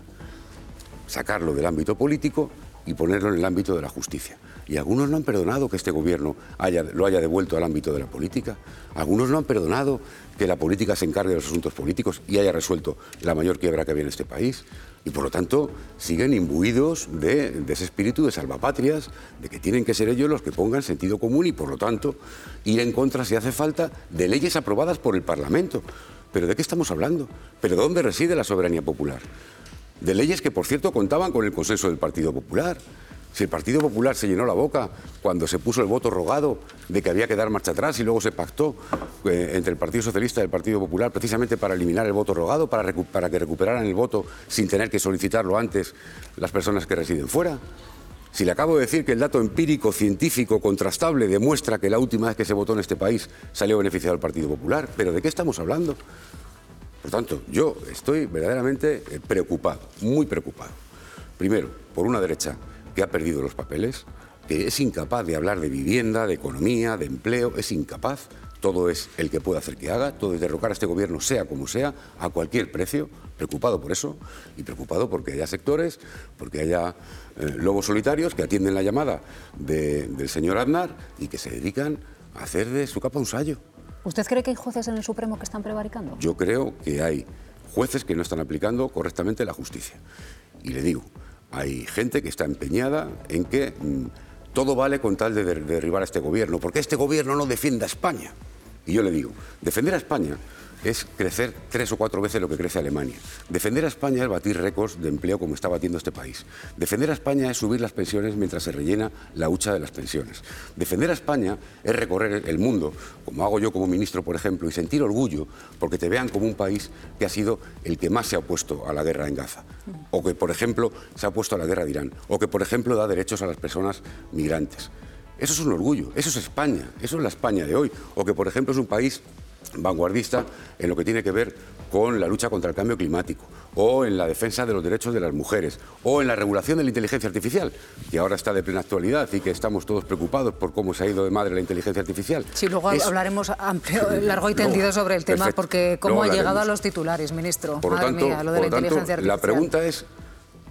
Sacarlo del ámbito político y ponerlo en el ámbito de la justicia. Y algunos no han perdonado que este gobierno haya, lo haya devuelto al ámbito de la política. Algunos no han perdonado que la política se encargue de los asuntos políticos y haya resuelto la mayor quiebra que había en este país. Y por lo tanto siguen imbuidos de, de ese espíritu de salvapatrias, de que tienen que ser ellos los que pongan sentido común y por lo tanto ir en contra, si hace falta, de leyes aprobadas por el Parlamento. ¿Pero de qué estamos hablando? ¿Pero dónde reside la soberanía popular? De leyes que, por cierto, contaban con el consenso del Partido Popular. Si el Partido Popular se llenó la boca cuando se puso el voto rogado de que había que dar marcha atrás y luego se pactó eh, entre el Partido Socialista y el Partido Popular precisamente para eliminar el voto rogado, para, para que recuperaran el voto sin tener que solicitarlo antes las personas que residen fuera. Si le acabo de decir que el dato empírico, científico, contrastable demuestra que la última vez que se votó en este país salió beneficiado el Partido Popular, ¿pero de qué estamos hablando? Por tanto, yo estoy verdaderamente preocupado, muy preocupado. Primero, por una derecha que ha perdido los papeles, que es incapaz de hablar de vivienda, de economía, de empleo, es incapaz. Todo es el que pueda hacer que haga, todo es derrocar a este gobierno, sea como sea, a cualquier precio. Preocupado por eso y preocupado porque haya sectores, porque haya eh, lobos solitarios que atienden la llamada de, del señor Aznar y que se dedican a hacer de su capa un sayo. ¿Usted cree que hay jueces en el Supremo que están prevaricando? Yo creo que hay jueces que no están aplicando correctamente la justicia. Y le digo, hay gente que está empeñada en que mmm, todo vale con tal de derribar a este gobierno, porque este gobierno no defiende a España. Y yo le digo, defender a España es crecer tres o cuatro veces lo que crece Alemania. Defender a España es batir récords de empleo como está batiendo este país. Defender a España es subir las pensiones mientras se rellena la hucha de las pensiones. Defender a España es recorrer el mundo, como hago yo como ministro, por ejemplo, y sentir orgullo porque te vean como un país que ha sido el que más se ha opuesto a la guerra en Gaza. O que, por ejemplo, se ha opuesto a la guerra de Irán. O que, por ejemplo, da derechos a las personas migrantes. Eso es un orgullo, eso es España, eso es la España de hoy. O que, por ejemplo, es un país vanguardista en lo que tiene que ver con la lucha contra el cambio climático, o en la defensa de los derechos de las mujeres, o en la regulación de la inteligencia artificial, que ahora está de plena actualidad y que estamos todos preocupados por cómo se ha ido de madre la inteligencia artificial. Sí, luego es... hablaremos amplio, largo y tendido no, sobre el tema, perfecto. Porque cómo ha llegado a los titulares, ministro. Por lo Madre tanto, mía, lo de por la lo tanto inteligencia artificial. La pregunta es,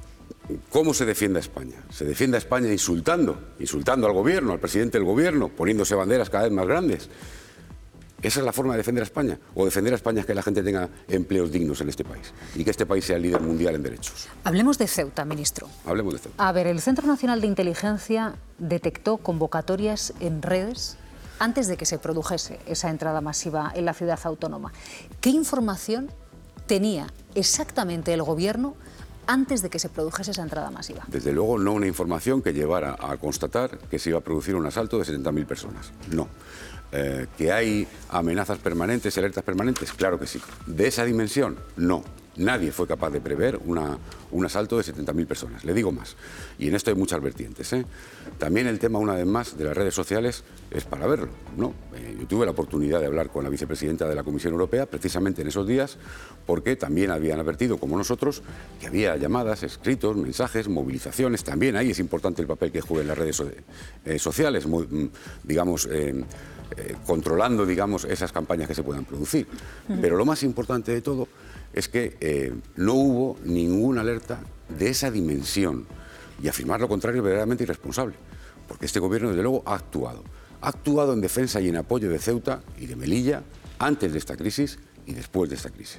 ¿Cómo se defiende a España? Se defiende a España insultando, insultando al gobierno, al presidente del gobierno, poniéndose banderas cada vez más grandes. ¿Esa es la forma de defender a España? ¿O defender a España es que la gente tenga empleos dignos en este país y que este país sea líder mundial en derechos? Hablemos de Ceuta, ministro. Hablemos de Ceuta. A ver, el Centro Nacional de Inteligencia detectó convocatorias en redes antes de que se produjese esa entrada masiva en la ciudad autónoma. ¿Qué información tenía exactamente el gobierno antes de que se produjese esa entrada masiva? Desde luego no una información que llevara a constatar que se iba a producir un asalto de setenta mil personas. No. Eh, ¿Que hay amenazas permanentes, alertas permanentes? Claro que sí. ¿De esa dimensión? No. Nadie fue capaz de prever una, un asalto de setenta mil personas. Le digo más. Y en esto hay muchas vertientes, ¿eh? También el tema, una vez más, de las redes sociales es para verlo, ¿no? Eh, yo tuve la oportunidad de hablar con la vicepresidenta de la Comisión Europea precisamente en esos días, porque también habían advertido, como nosotros, que había llamadas, escritos, mensajes, movilizaciones. También ahí es importante el papel que jueguen las redes so eh, sociales, muy, digamos, eh, eh, controlando, digamos, esas campañas que se puedan producir. Uh-huh. Pero lo más importante de todo es que eh, no hubo ninguna alerta de esa dimensión, y afirmar lo contrario es verdaderamente irresponsable, porque este gobierno desde luego ha actuado. Ha actuado en defensa y en apoyo de Ceuta y de Melilla antes de esta crisis y después de esta crisis.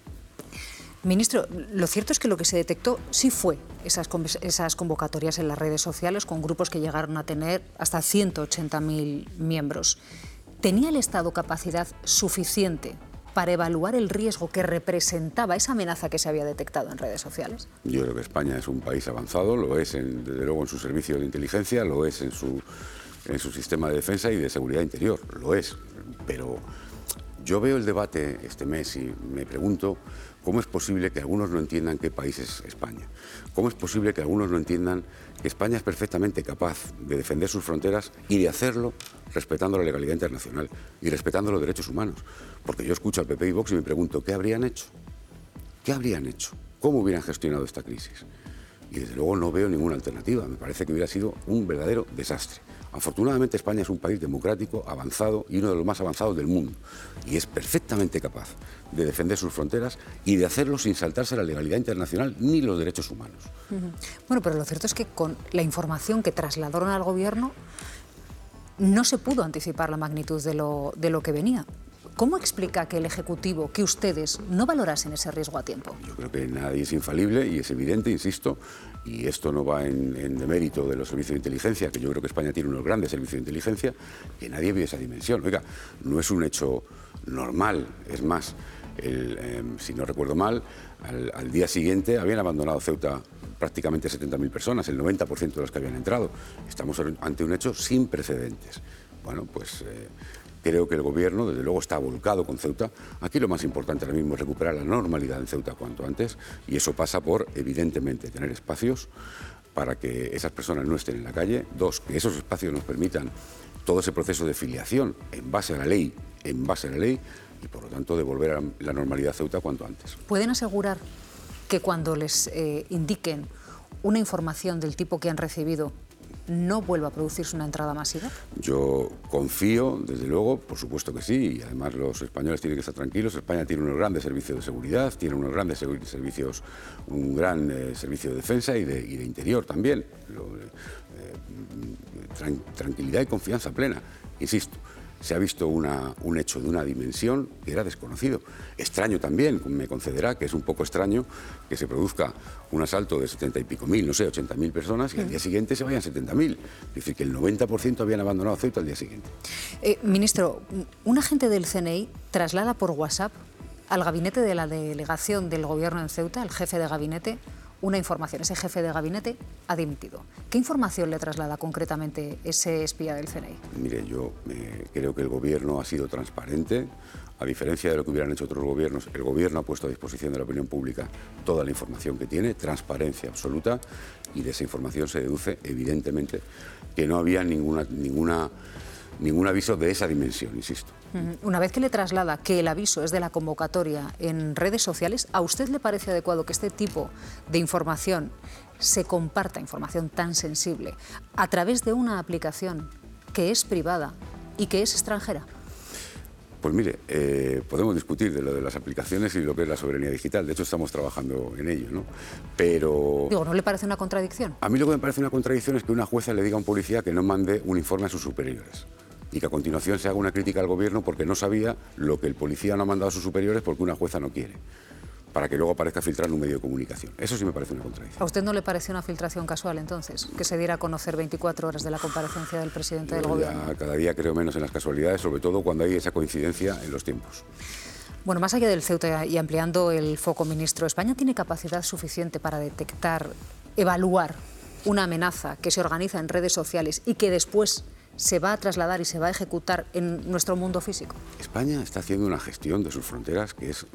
Ministro, lo cierto es que lo que se detectó sí fue esas, esas convocatorias en las redes sociales con grupos que llegaron a tener hasta ciento ochenta mil miembros. ¿Tenía el Estado capacidad suficiente para evaluar el riesgo que representaba esa amenaza que se había detectado en redes sociales? Yo creo que España es un país avanzado, lo es en, desde luego en su servicio de inteligencia, lo es en su, en su sistema de defensa y de seguridad interior, lo es. Pero yo veo el debate este mes y me pregunto cómo es posible que algunos no entiendan qué país es España. ¿Cómo es posible que algunos no entiendan que España es perfectamente capaz de defender sus fronteras y de hacerlo respetando la legalidad internacional y respetando los derechos humanos? Porque yo escucho al P P y Vox y me pregunto, ¿qué habrían hecho? ¿Qué habrían hecho? ¿Cómo hubieran gestionado esta crisis? Y desde luego no veo ninguna alternativa. Me parece que hubiera sido un verdadero desastre. Afortunadamente España es un país democrático, avanzado y uno de los más avanzados del mundo. Y es perfectamente capaz de defender sus fronteras y de hacerlo sin saltarse la legalidad internacional ni los derechos humanos. Uh-huh. Bueno, pero lo cierto es que con la información que trasladaron al gobierno no se pudo anticipar la magnitud de lo, de lo que venía. ¿Cómo explica que el Ejecutivo, que ustedes no valorasen ese riesgo a tiempo? Yo creo que nadie es infalible y es evidente, insisto, y esto no va en, en demérito de los servicios de inteligencia, que yo creo que España tiene unos grandes servicios de inteligencia, que nadie vio esa dimensión. Oiga, no es un hecho normal, es más, el, eh, si no recuerdo mal, al, al día siguiente habían abandonado Ceuta prácticamente setenta mil personas, el noventa por ciento de las que habían entrado. Estamos ante un hecho sin precedentes. Bueno, pues eh, creo que el Gobierno, desde luego, está volcado con Ceuta. Aquí lo más importante ahora mismo es recuperar la normalidad en Ceuta cuanto antes, y eso pasa por, evidentemente, tener espacios para que esas personas no estén en la calle. Dos, que esos espacios nos permitan todo ese proceso de filiación en base a la ley, en base a la ley, y por lo tanto devolver a la normalidad a Ceuta cuanto antes. ¿Pueden asegurar que cuando les eh, indiquen una información del tipo que han recibido no vuelva a producirse una entrada masiva? Yo confío, desde luego, por supuesto que sí, y además los españoles tienen que estar tranquilos. España tiene unos grandes servicios de seguridad, tiene unos grandes servicios, un gran eh, servicio de defensa y de, y de interior también. Lo, eh, tran, tranquilidad y confianza plena, insisto. Se ha visto una, un hecho de una dimensión que era desconocido. Extraño también, me concederá que es un poco extraño que se produzca un asalto de setenta y pico mil, no sé, ochenta mil personas y al día siguiente se vayan setenta mil. Es decir, que el noventa por ciento habían abandonado Ceuta al día siguiente. Eh, ministro, un agente del C N I traslada por WhatsApp al gabinete de la delegación del Gobierno en Ceuta, al jefe de gabinete, una información. Ese jefe de gabinete ha dimitido. ¿Qué información le traslada concretamente ese espía del C N I? Mire, yo eh, creo que el Gobierno ha sido transparente. A diferencia de lo que hubieran hecho otros gobiernos, el Gobierno ha puesto a disposición de la opinión pública toda la información que tiene, transparencia absoluta, y de esa información se deduce, evidentemente, que no había ninguna, ninguna, ningún aviso de esa dimensión, insisto. Una vez que le traslada que el aviso es de la convocatoria en redes sociales, ¿a usted le parece adecuado que este tipo de información se comparta, información tan sensible, a través de una aplicación que es privada y que es extranjera? Pues mire, eh, podemos discutir de lo de las aplicaciones y lo que es la soberanía digital. De hecho, estamos trabajando en ello, ¿no? Pero... Digo, ¿no le parece una contradicción? A mí lo que me parece una contradicción es que una jueza le diga a un policía que no mande un informe a sus superiores y que a continuación se haga una crítica al gobierno porque no sabía lo que el policía no ha mandado a sus superiores porque una jueza no quiere, para que luego aparezca filtrado en un medio de comunicación. Eso sí me parece una contradicción. ¿A usted no le pareció una filtración casual, entonces, que se diera a conocer veinticuatro horas de la comparecencia del presidente Yo del Gobierno? Ya cada día creo menos en las casualidades, sobre todo cuando hay esa coincidencia en los tiempos. Bueno, más allá del Ceuta y ampliando el foco, ministro, ¿España tiene capacidad suficiente para detectar, evaluar una amenaza que se organiza en redes sociales y que después se va a trasladar y se va a ejecutar en nuestro mundo físico? España está haciendo una gestión de sus fronteras que es...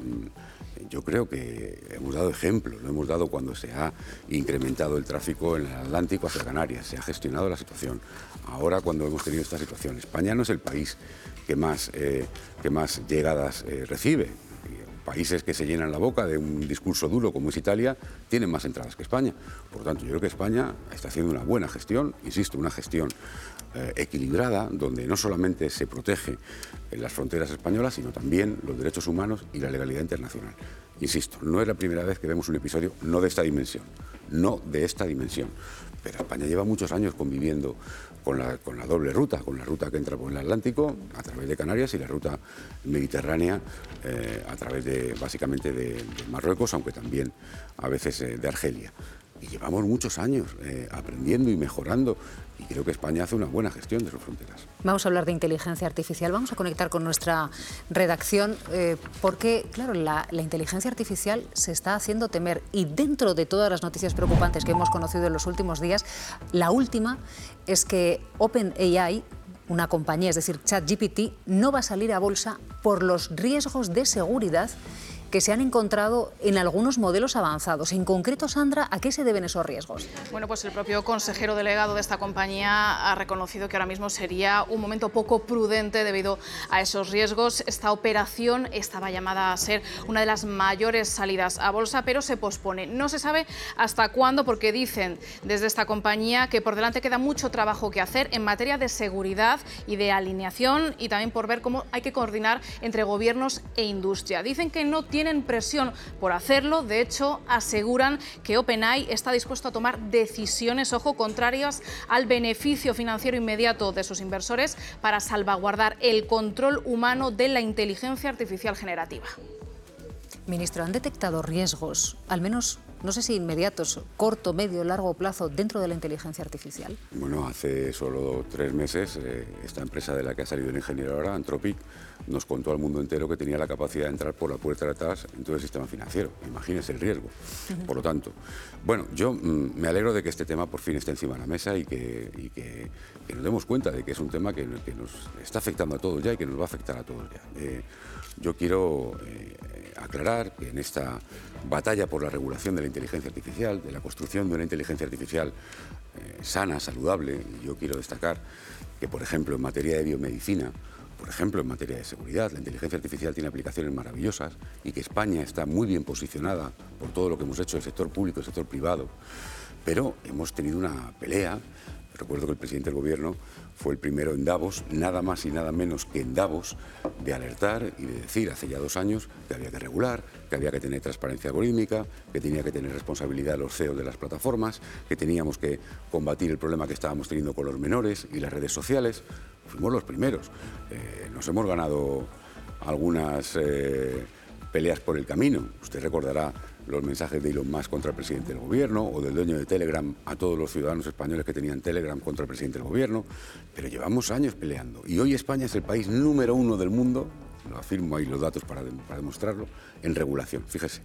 Yo creo que hemos dado ejemplo, lo hemos dado cuando se ha incrementado el tráfico en el Atlántico hacia Canarias, se ha gestionado la situación. Ahora, cuando hemos tenido esta situación, España no es el país que más, eh, que más llegadas eh, recibe. Países que se llenan la boca de un discurso duro como es Italia tienen más entradas que España. Por lo tanto, yo creo que España está haciendo una buena gestión, insisto, una gestión eh, equilibrada, donde no solamente se protege en las fronteras españolas, sino también los derechos humanos y la legalidad internacional. Insisto, no es la primera vez que vemos un episodio no de esta dimensión, no de esta dimensión. Pero España lleva muchos años conviviendo con la, con la doble ruta, con la ruta que entra por el Atlántico a través de Canarias y la ruta mediterránea eh, a través de, básicamente, de, de Marruecos, aunque también a veces eh, de Argelia. Y llevamos muchos años eh, aprendiendo y mejorando y creo que España hace una buena gestión de sus fronteras. Vamos a hablar de inteligencia artificial, vamos a conectar con nuestra redacción eh, porque, claro, la, la inteligencia artificial se está haciendo temer y dentro de todas las noticias preocupantes que hemos conocido en los últimos días, la última es que OpenAI, una compañía, es decir, ChatGPT, no va a salir a bolsa por los riesgos de seguridad que se han encontrado en algunos modelos avanzados. En concreto, Sandra, ¿a qué se deben esos riesgos? Bueno, pues el propio consejero delegado de esta compañía ha reconocido que ahora mismo sería un momento poco prudente debido a esos riesgos. Esta operación estaba llamada a ser una de las mayores salidas a bolsa, pero se pospone. No se sabe hasta cuándo, porque dicen desde esta compañía que por delante queda mucho trabajo que hacer en materia de seguridad y de alineación y también por ver cómo hay que coordinar entre gobiernos e industria. Dicen que no tiene tienen presión por hacerlo. De hecho, aseguran que OpenAI está dispuesto a tomar decisiones, ojo, contrarias al beneficio financiero inmediato de sus inversores para salvaguardar el control humano de la inteligencia artificial generativa. Ministro, ¿han detectado riesgos, al menos, no sé si inmediatos, corto, medio, largo plazo, dentro de la inteligencia artificial? Bueno, hace solo tres meses, eh, esta empresa de la que ha salido el ingeniero ahora, Anthropic, nos contó al mundo entero que tenía la capacidad de entrar por la puerta de atrás en todo el sistema financiero. Imagínese el riesgo. Por lo tanto, bueno, yo mmm, me alegro de que este tema por fin esté encima de la mesa y que, y que, que nos demos cuenta de que es un tema que, que nos está afectando a todos ya y que nos va a afectar a todos ya. Eh, yo quiero eh, aclarar que en esta batalla por la regulación de la inteligencia artificial, de la construcción de una inteligencia artificial eh, sana, saludable, yo quiero destacar que, por ejemplo, en materia de biomedicina, por ejemplo, en materia de seguridad, la inteligencia artificial tiene aplicaciones maravillosas y que España está muy bien posicionada por todo lo que hemos hecho en el sector público y el sector privado, pero hemos tenido una pelea. Recuerdo que el presidente del Gobierno fue el primero en Davos, nada más y nada menos que en Davos, de alertar y de decir hace ya dos años que había que regular, que había que tener transparencia algorítmica, que tenía que tener responsabilidad los C E O de las plataformas, que teníamos que combatir el problema que estábamos teniendo con los menores y las redes sociales. Fuimos los primeros. Eh, nos hemos ganado algunas eh, peleas por el camino. Usted recordará los mensajes de Elon Musk contra el presidente del Gobierno o del dueño de Telegram a todos los ciudadanos españoles que tenían Telegram contra el presidente del Gobierno, pero llevamos años peleando y hoy España es el país número uno del mundo, lo afirmo ahí los datos para, para demostrarlo, en regulación. Fíjese,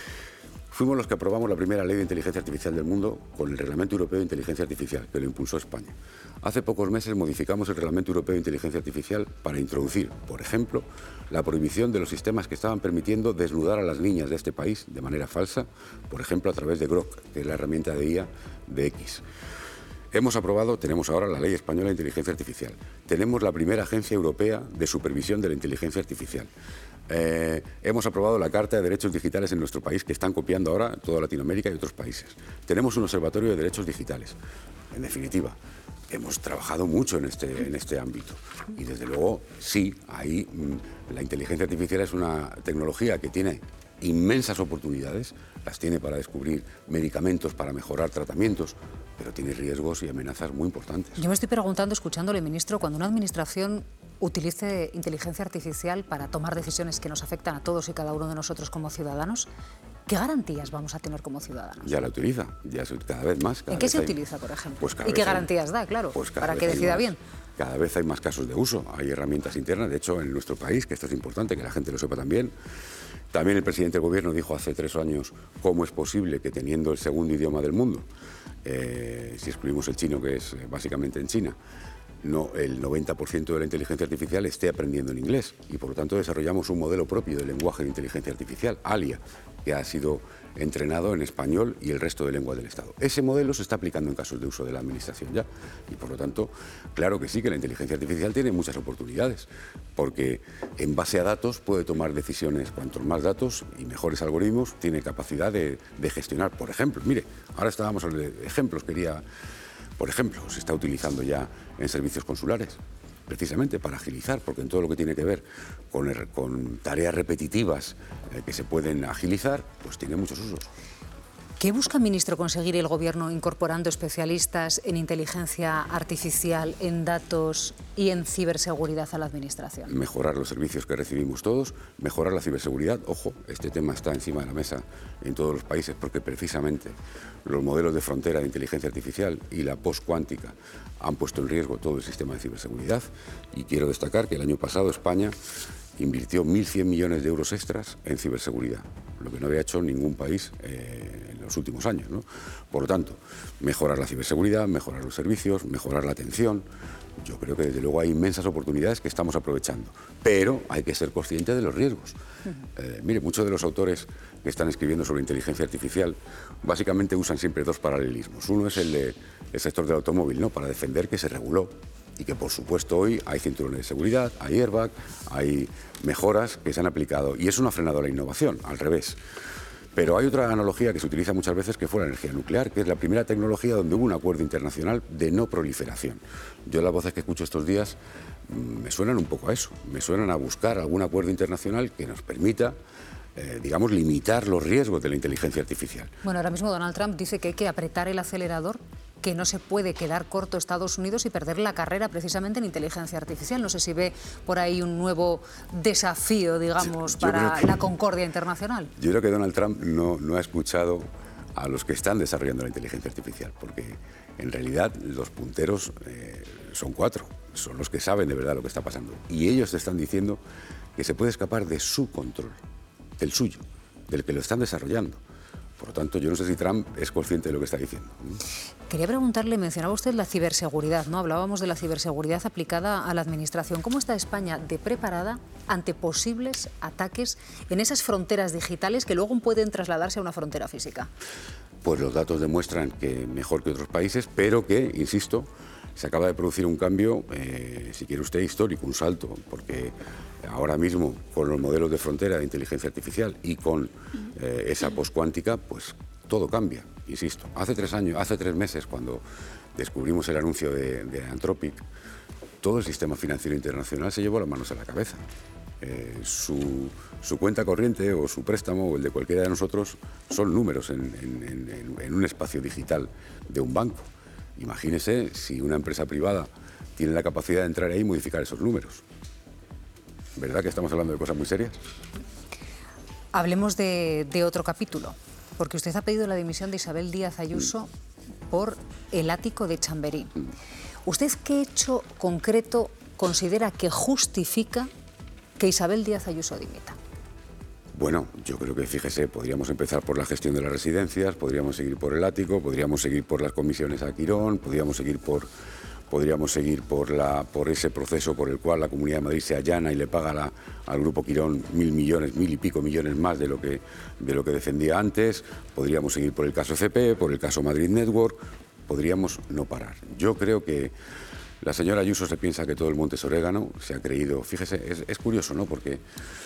fuimos los que aprobamos la primera ley de inteligencia artificial del mundo con el Reglamento Europeo de Inteligencia Artificial, que lo impulsó España. Hace pocos meses modificamos el Reglamento Europeo de Inteligencia Artificial para introducir, por ejemplo, la prohibición de los sistemas que estaban permitiendo desnudar a las niñas de este país de manera falsa, por ejemplo, a través de Grok, que es la herramienta de I A de X. Hemos aprobado, tenemos ahora la Ley Española de Inteligencia Artificial. Tenemos la primera agencia europea de supervisión de la inteligencia artificial. Eh, hemos aprobado la Carta de Derechos Digitales en nuestro país, que están copiando ahora toda Latinoamérica y otros países. Tenemos un observatorio de derechos digitales. En definitiva, hemos trabajado mucho en este, en este ámbito. Y desde luego, sí, ahí mmm, la inteligencia artificial es una tecnología que tiene inmensas oportunidades, las tiene para descubrir medicamentos, para mejorar tratamientos, pero tiene riesgos y amenazas muy importantes. Yo me estoy preguntando, escuchándole, ministro, cuando una administración utilice inteligencia artificial para tomar decisiones que nos afectan a todos y cada uno de nosotros como ciudadanos, ¿qué garantías vamos a tener como ciudadanos? Ya la utiliza, ya se, cada vez más. Cada ¿En qué vez se hay, utiliza, por ejemplo? Pues ¿Y qué hay, garantías da, claro, pues para que hay decida más, bien? Cada vez hay más casos de uso, hay herramientas internas, de hecho en nuestro país, que esto es importante, que la gente lo sepa también. También el presidente del gobierno dijo hace tres años cómo es posible que teniendo el segundo idioma del mundo, eh, si excluimos el chino, que es eh, básicamente en China, no, el noventa por ciento de la inteligencia artificial esté aprendiendo en inglés, y por lo tanto desarrollamos un modelo propio de lenguaje de inteligencia artificial, ALIA, que ha sido entrenado en español y el resto de lenguas del Estado. Ese modelo se está aplicando en casos de uso de la Administración ya, y por lo tanto, claro que sí, que la inteligencia artificial tiene muchas oportunidades, porque en base a datos puede tomar decisiones. Cuantos más datos y mejores algoritmos, tiene capacidad de, de gestionar. Por ejemplo, mire, ahora estábamos hablando de ejemplos, quería, por ejemplo, se está utilizando ya en servicios consulares, precisamente para agilizar, porque en todo lo que tiene que ver con, el, con tareas repetitivas eh, que se pueden agilizar, pues tiene muchos usos. ¿Qué busca, ministro, conseguir el Gobierno incorporando especialistas en inteligencia artificial, en datos y en ciberseguridad a la Administración? Mejorar los servicios que recibimos todos, mejorar la ciberseguridad. Ojo, este tema está encima de la mesa en todos los países porque precisamente los modelos de frontera de inteligencia artificial y la post-cuántica han puesto en riesgo todo el sistema de ciberseguridad. Y quiero destacar que el año pasado España invirtió mil cien millones de euros extras en ciberseguridad, lo que no había hecho ningún país eh, en los últimos años, ¿no? Por lo tanto, mejorar la ciberseguridad, mejorar los servicios, mejorar la atención. Yo creo que desde luego hay inmensas oportunidades que estamos aprovechando, pero hay que ser conscientes de los riesgos. Eh, mire, muchos de los autores que están escribiendo sobre inteligencia artificial básicamente usan siempre dos paralelismos. Uno es el del sector del automóvil, ¿no? Para defender que se reguló y que, por supuesto, hoy hay cinturones de seguridad, hay airbag, hay mejoras que se han aplicado. Y eso no ha frenado la innovación, al revés. Pero hay otra analogía que se utiliza muchas veces, que fue la energía nuclear, que es la primera tecnología donde hubo un acuerdo internacional de no proliferación. Yo las voces que escucho estos días me suenan un poco a eso, me suenan a buscar algún acuerdo internacional que nos permita, eh, digamos, limitar los riesgos de la inteligencia artificial. Bueno, ahora mismo Donald Trump dice que hay que apretar el acelerador, que no se puede quedar corto Estados Unidos y perder la carrera precisamente en inteligencia artificial. No sé si ve por ahí un nuevo desafío, digamos, Yo para creo que, la concordia internacional. Yo creo que Donald Trump no, no ha escuchado a los que están desarrollando la inteligencia artificial, porque en realidad los punteros eh, son cuatro, son los que saben de verdad lo que está pasando. Y ellos te están diciendo que se puede escapar de su control, del suyo, del que lo están desarrollando. Por lo tanto, yo no sé si Trump es consciente de lo que está diciendo. Quería preguntarle, mencionaba usted la ciberseguridad, ¿no? Hablábamos de la ciberseguridad aplicada a la Administración. ¿Cómo está España de preparada ante posibles ataques en esas fronteras digitales que luego pueden trasladarse a una frontera física? Pues los datos demuestran que mejor que otros países, pero que, insisto, se acaba de producir un cambio, eh, si quiere usted, histórico, un salto, porque ahora mismo con los modelos de frontera de inteligencia artificial y con eh, esa poscuántica, pues todo cambia, insisto. Hace tres años, hace tres meses, cuando descubrimos el anuncio de, de Anthropic, todo el sistema financiero internacional se llevó las manos a la cabeza. Eh, su, su cuenta corriente o su préstamo o el de cualquiera de nosotros son números en, en, en, en un espacio digital de un banco. Imagínese si una empresa privada tiene la capacidad de entrar ahí y modificar esos números. ¿Verdad que estamos hablando de cosas muy serias? Hablemos de, de otro capítulo, porque usted ha pedido la dimisión de Isabel Díaz Ayuso mm. por el ático de Chamberí. Mm. ¿Usted qué hecho concreto considera que justifica que Isabel Díaz Ayuso dimita? Bueno, yo creo que, fíjese, podríamos empezar por la gestión de las residencias, podríamos seguir por el ático, podríamos seguir por las comisiones a Quirón, podríamos seguir por, podríamos seguir por, la, por ese proceso por el cual la Comunidad de Madrid se allana y le paga la, al Grupo Quirón mil millones, mil y pico millones más de lo, que, de lo que defendía antes, podríamos seguir por el caso F P, por el caso Madrid Network, podríamos no parar. Yo creo que la señora Ayuso se piensa que todo el monte es orégano, se ha creído, fíjese, es, es curioso, ¿no?, porque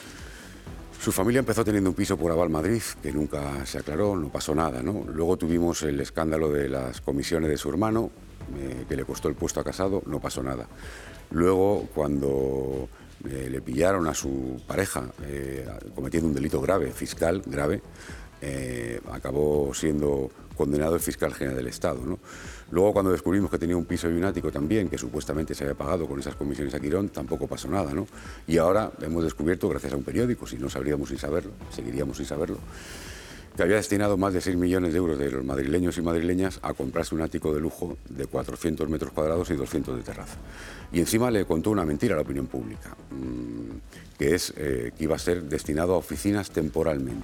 su familia empezó teniendo un piso por Aval Madrid, que nunca se aclaró, no pasó nada, ¿no? Luego tuvimos el escándalo de las comisiones de su hermano, eh, que le costó el puesto a Casado, no pasó nada. Luego, cuando eh, le pillaron a su pareja eh, cometiendo un delito grave, fiscal grave, eh, acabó siendo condenado el fiscal general del Estado, ¿no? Luego, cuando descubrimos que tenía un piso y un ático también, que supuestamente se había pagado con esas comisiones a Quirón, tampoco pasó nada, ¿no? Y ahora hemos descubierto, gracias a un periódico, si no sabríamos sin saberlo, seguiríamos sin saberlo, que había destinado más de seis millones de euros de los madrileños y madrileñas a comprarse un ático de lujo de cuatrocientos metros cuadrados y doscientos de terraza. Y encima le contó una mentira a la opinión pública, mmm, que es eh, que iba a ser destinado a oficinas temporalmente.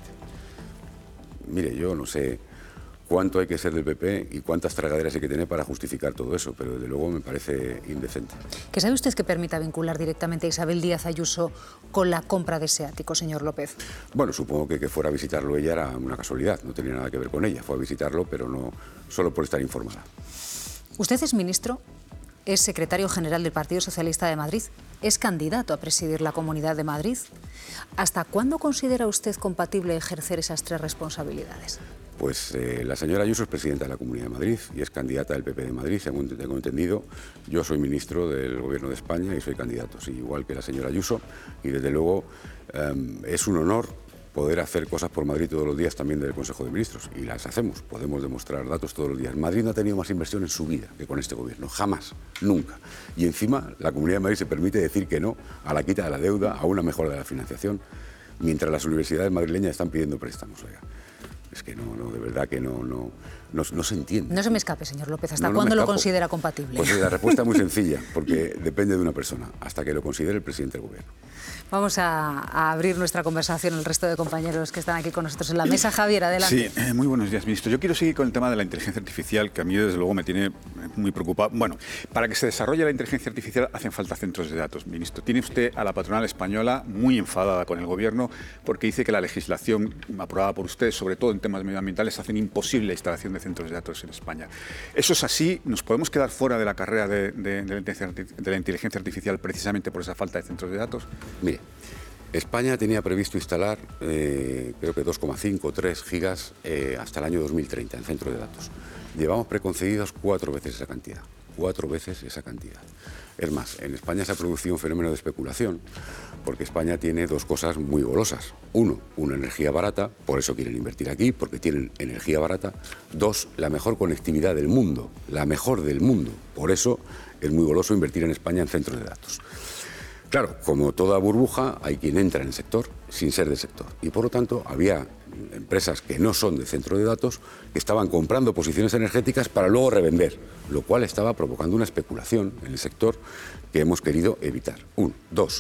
Mire, yo no sé cuánto hay que ser del P P y cuántas tragaderas hay que tener para justificar todo eso, pero desde luego me parece indecente. ¿Qué sabe usted que permita vincular directamente a Isabel Díaz Ayuso con la compra de ese ático, señor López? Bueno, supongo que que fuera a visitarlo ella era una casualidad, no tenía nada que ver con ella, fue a visitarlo, pero no solo por estar informada. Usted es ministro, es secretario general del Partido Socialista de Madrid, es candidato a presidir la Comunidad de Madrid. ¿Hasta cuándo considera usted compatible ejercer esas tres responsabilidades? Pues eh, la señora Ayuso es presidenta de la Comunidad de Madrid y es candidata del P P de Madrid, según tengo entendido. Yo soy ministro del Gobierno de España y soy candidato, sí, igual que la señora Ayuso. Y desde luego eh, es un honor poder hacer cosas por Madrid todos los días también del Consejo de Ministros. Y las hacemos, podemos demostrar datos todos los días. Madrid no ha tenido más inversión en su vida que con este Gobierno, jamás, nunca. Y encima la Comunidad de Madrid se permite decir que no a la quita de la deuda, a una mejora de la financiación, mientras las universidades madrileñas están pidiendo préstamos. Oiga. Es que no, no, de verdad que no, no, no, no se entiende. No se me escape, señor López. ¿Hasta no, no cuándo lo escapo. considera compatible? Pues la respuesta es muy sencilla, porque depende de una persona, hasta que lo considere el presidente del Gobierno. Vamos a, a abrir nuestra conversación el resto de compañeros que están aquí con nosotros en la mesa. Javier, adelante. Sí, eh, muy buenos días, ministro. Yo quiero seguir con el tema de la inteligencia artificial, que a mí desde luego me tiene muy preocupado. Bueno, para que se desarrolle la inteligencia artificial hacen falta centros de datos, ministro. Tiene usted a la patronal española muy enfadada con el Gobierno porque dice que la legislación aprobada por usted, sobre todo en temas medioambientales, hacen imposible la instalación de centros de datos en España. ¿Eso es así? ¿Nos podemos quedar fuera de la carrera de, de, de, la, inteligencia, de la inteligencia artificial precisamente por esa falta de centros de datos? Mire, España tenía previsto instalar, eh, creo que dos coma cinco o tres gigas eh, hasta el año dos mil treinta en centros de datos. Llevamos preconcedidos cuatro veces esa cantidad, cuatro veces esa cantidad. Es más, en España se ha producido un fenómeno de especulación, porque España tiene dos cosas muy golosas. Uno, una energía barata, por eso quieren invertir aquí, porque tienen energía barata. Dos, la mejor conectividad del mundo, la mejor del mundo. Por eso es muy goloso invertir en España en centros de datos. Claro, como toda burbuja, hay quien entra en el sector sin ser del sector. Y por lo tanto, había empresas que no son de centro de datos que estaban comprando posiciones energéticas para luego revender, lo cual estaba provocando una especulación en el sector que hemos querido evitar. Uno. Dos.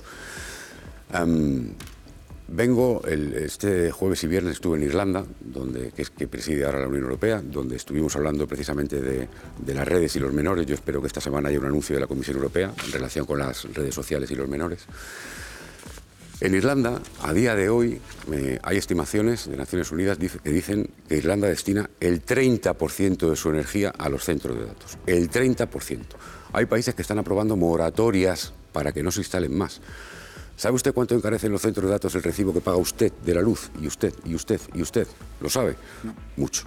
Um, vengo, el, este jueves y viernes estuve en Irlanda, donde, que, es, que preside ahora la Unión Europea, donde estuvimos hablando precisamente de, de las redes y los menores. Yo espero que esta semana haya un anuncio de la Comisión Europea en relación con las redes sociales y los menores. En Irlanda, a día de hoy, eh, hay estimaciones de Naciones Unidas que dicen que Irlanda destina el treinta por ciento de su energía a los centros de datos. El treinta por ciento. Hay países que están aprobando moratorias para que no se instalen más. ¿Sabe usted cuánto encarecen los centros de datos el recibo que paga usted de la luz? Y usted, y usted, y usted. ¿Lo sabe? No. Mucho.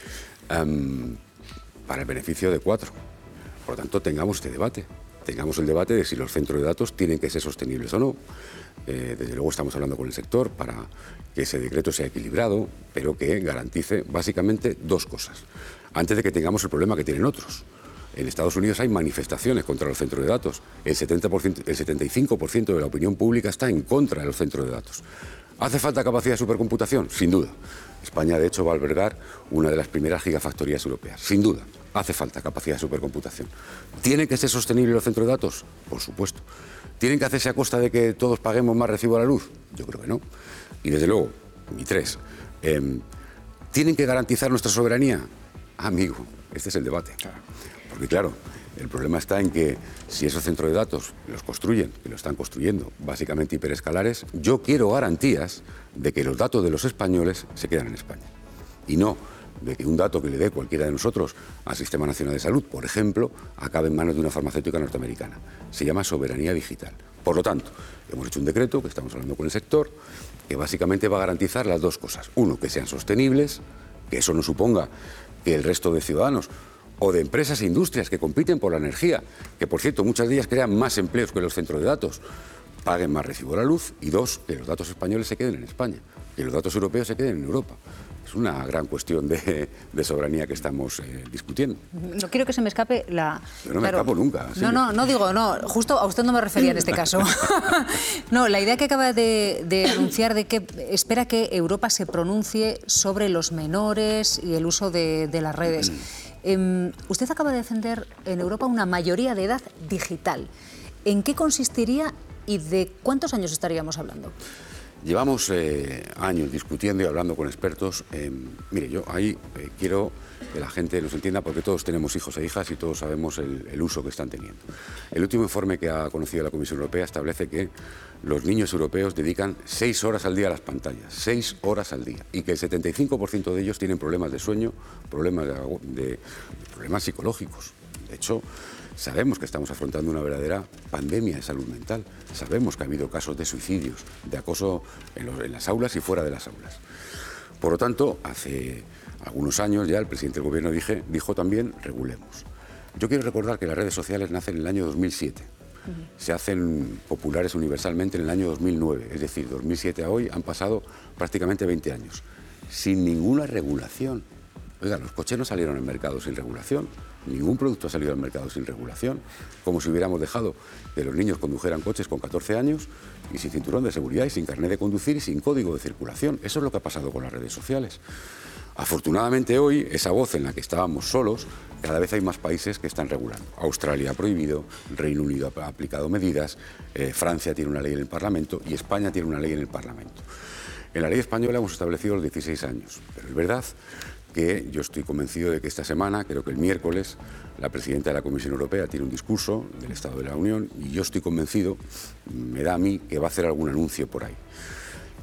Um, para el beneficio de cuatro. Por lo tanto, tengamos este debate. Tengamos el debate de si los centros de datos tienen que ser sostenibles o no. Eh, desde luego estamos hablando con el sector para que ese decreto sea equilibrado, pero que garantice básicamente dos cosas. Antes de que tengamos el problema que tienen otros. En Estados Unidos hay manifestaciones contra los centros de datos. El, setenta por ciento, el setenta y cinco por ciento de la opinión pública está en contra de los centros de datos. ¿Hace falta capacidad de supercomputación? Sin duda. España, de hecho, va a albergar una de las primeras gigafactorías europeas. Sin duda. Hace falta capacidad de supercomputación. ¿Tienen que ser sostenibles los centros de datos? Por supuesto. ¿Tienen que hacerse a costa de que todos paguemos más recibo a la luz? Yo creo que no. Y desde luego, y tres, eh, ¿tienen que garantizar nuestra soberanía? Amigo, este es el debate. Porque claro, el problema está en que si esos centros de datos los construyen, que lo están construyendo, básicamente hiperescalares, yo quiero garantías de que los datos de los españoles se quedan en España. Y no de que un dato que le dé cualquiera de nosotros al Sistema Nacional de Salud, por ejemplo, acabe en manos de una farmacéutica norteamericana. Se llama soberanía digital. Por lo tanto, hemos hecho un decreto, que estamos hablando con el sector, que básicamente va a garantizar las dos cosas. Uno, que sean sostenibles, que eso no suponga que el resto de ciudadanos o de empresas e industrias que compiten por la energía, que por cierto muchas de ellas crean más empleos que los centros de datos, paguen más recibo de la luz, y dos, que los datos españoles se queden en España, que los datos europeos se queden en Europa. Es una gran cuestión de, de soberanía que estamos eh, discutiendo. No quiero que se me escape la... Yo no me escapo nunca. No, Silvia. no, no digo, no, justo a usted no me refería en este caso. No, la idea que acaba de, de anunciar de que espera que Europa se pronuncie sobre los menores y el uso de, de las redes. Eh, usted acaba de defender en Europa una mayoría de edad digital. ¿En qué consistiría y de cuántos años estaríamos hablando? Llevamos eh, años discutiendo y hablando con expertos. Eh, mire, yo ahí eh, quiero que la gente nos entienda, porque todos tenemos hijos e hijas y todos sabemos el, el uso que están teniendo. El último informe que ha conocido la Comisión Europea establece que los niños europeos dedican seis horas al día a las pantallas, seis horas al día, y que el setenta y cinco por ciento de ellos tienen problemas de sueño, problemas, de, de, problemas psicológicos. De hecho, sabemos que estamos afrontando una verdadera pandemia de salud mental. Sabemos que ha habido casos de suicidios, de acoso en, los, en las aulas y fuera de las aulas. Por lo tanto, hace algunos años ya el presidente del Gobierno dije, dijo también, regulemos. Yo quiero recordar que las redes sociales nacen en el año dos mil siete. Uh-huh. Se hacen populares universalmente en el año dos mil nueve. Es decir, dos mil siete a hoy han pasado prácticamente veinte años. Sin ninguna regulación. Oiga, los coches no salieron al mercado sin regulación. Ningún producto ha salido al mercado sin regulación. Como si hubiéramos dejado que los niños condujeran coches con catorce años y sin cinturón de seguridad y sin carnet de conducir y sin código de circulación. Eso es lo que ha pasado con las redes sociales. Afortunadamente hoy, esa voz en la que estábamos solos, cada vez hay más países que están regulando. Australia ha prohibido, Reino Unido ha aplicado medidas, eh, Francia tiene una ley en el Parlamento y España tiene una ley en el Parlamento. En la ley española hemos establecido los dieciséis años, pero es verdad que yo estoy convencido de que esta semana, creo que el miércoles, la presidenta de la Comisión Europea tiene un discurso del Estado de la Unión y yo estoy convencido, me da a mí, que va a hacer algún anuncio por ahí.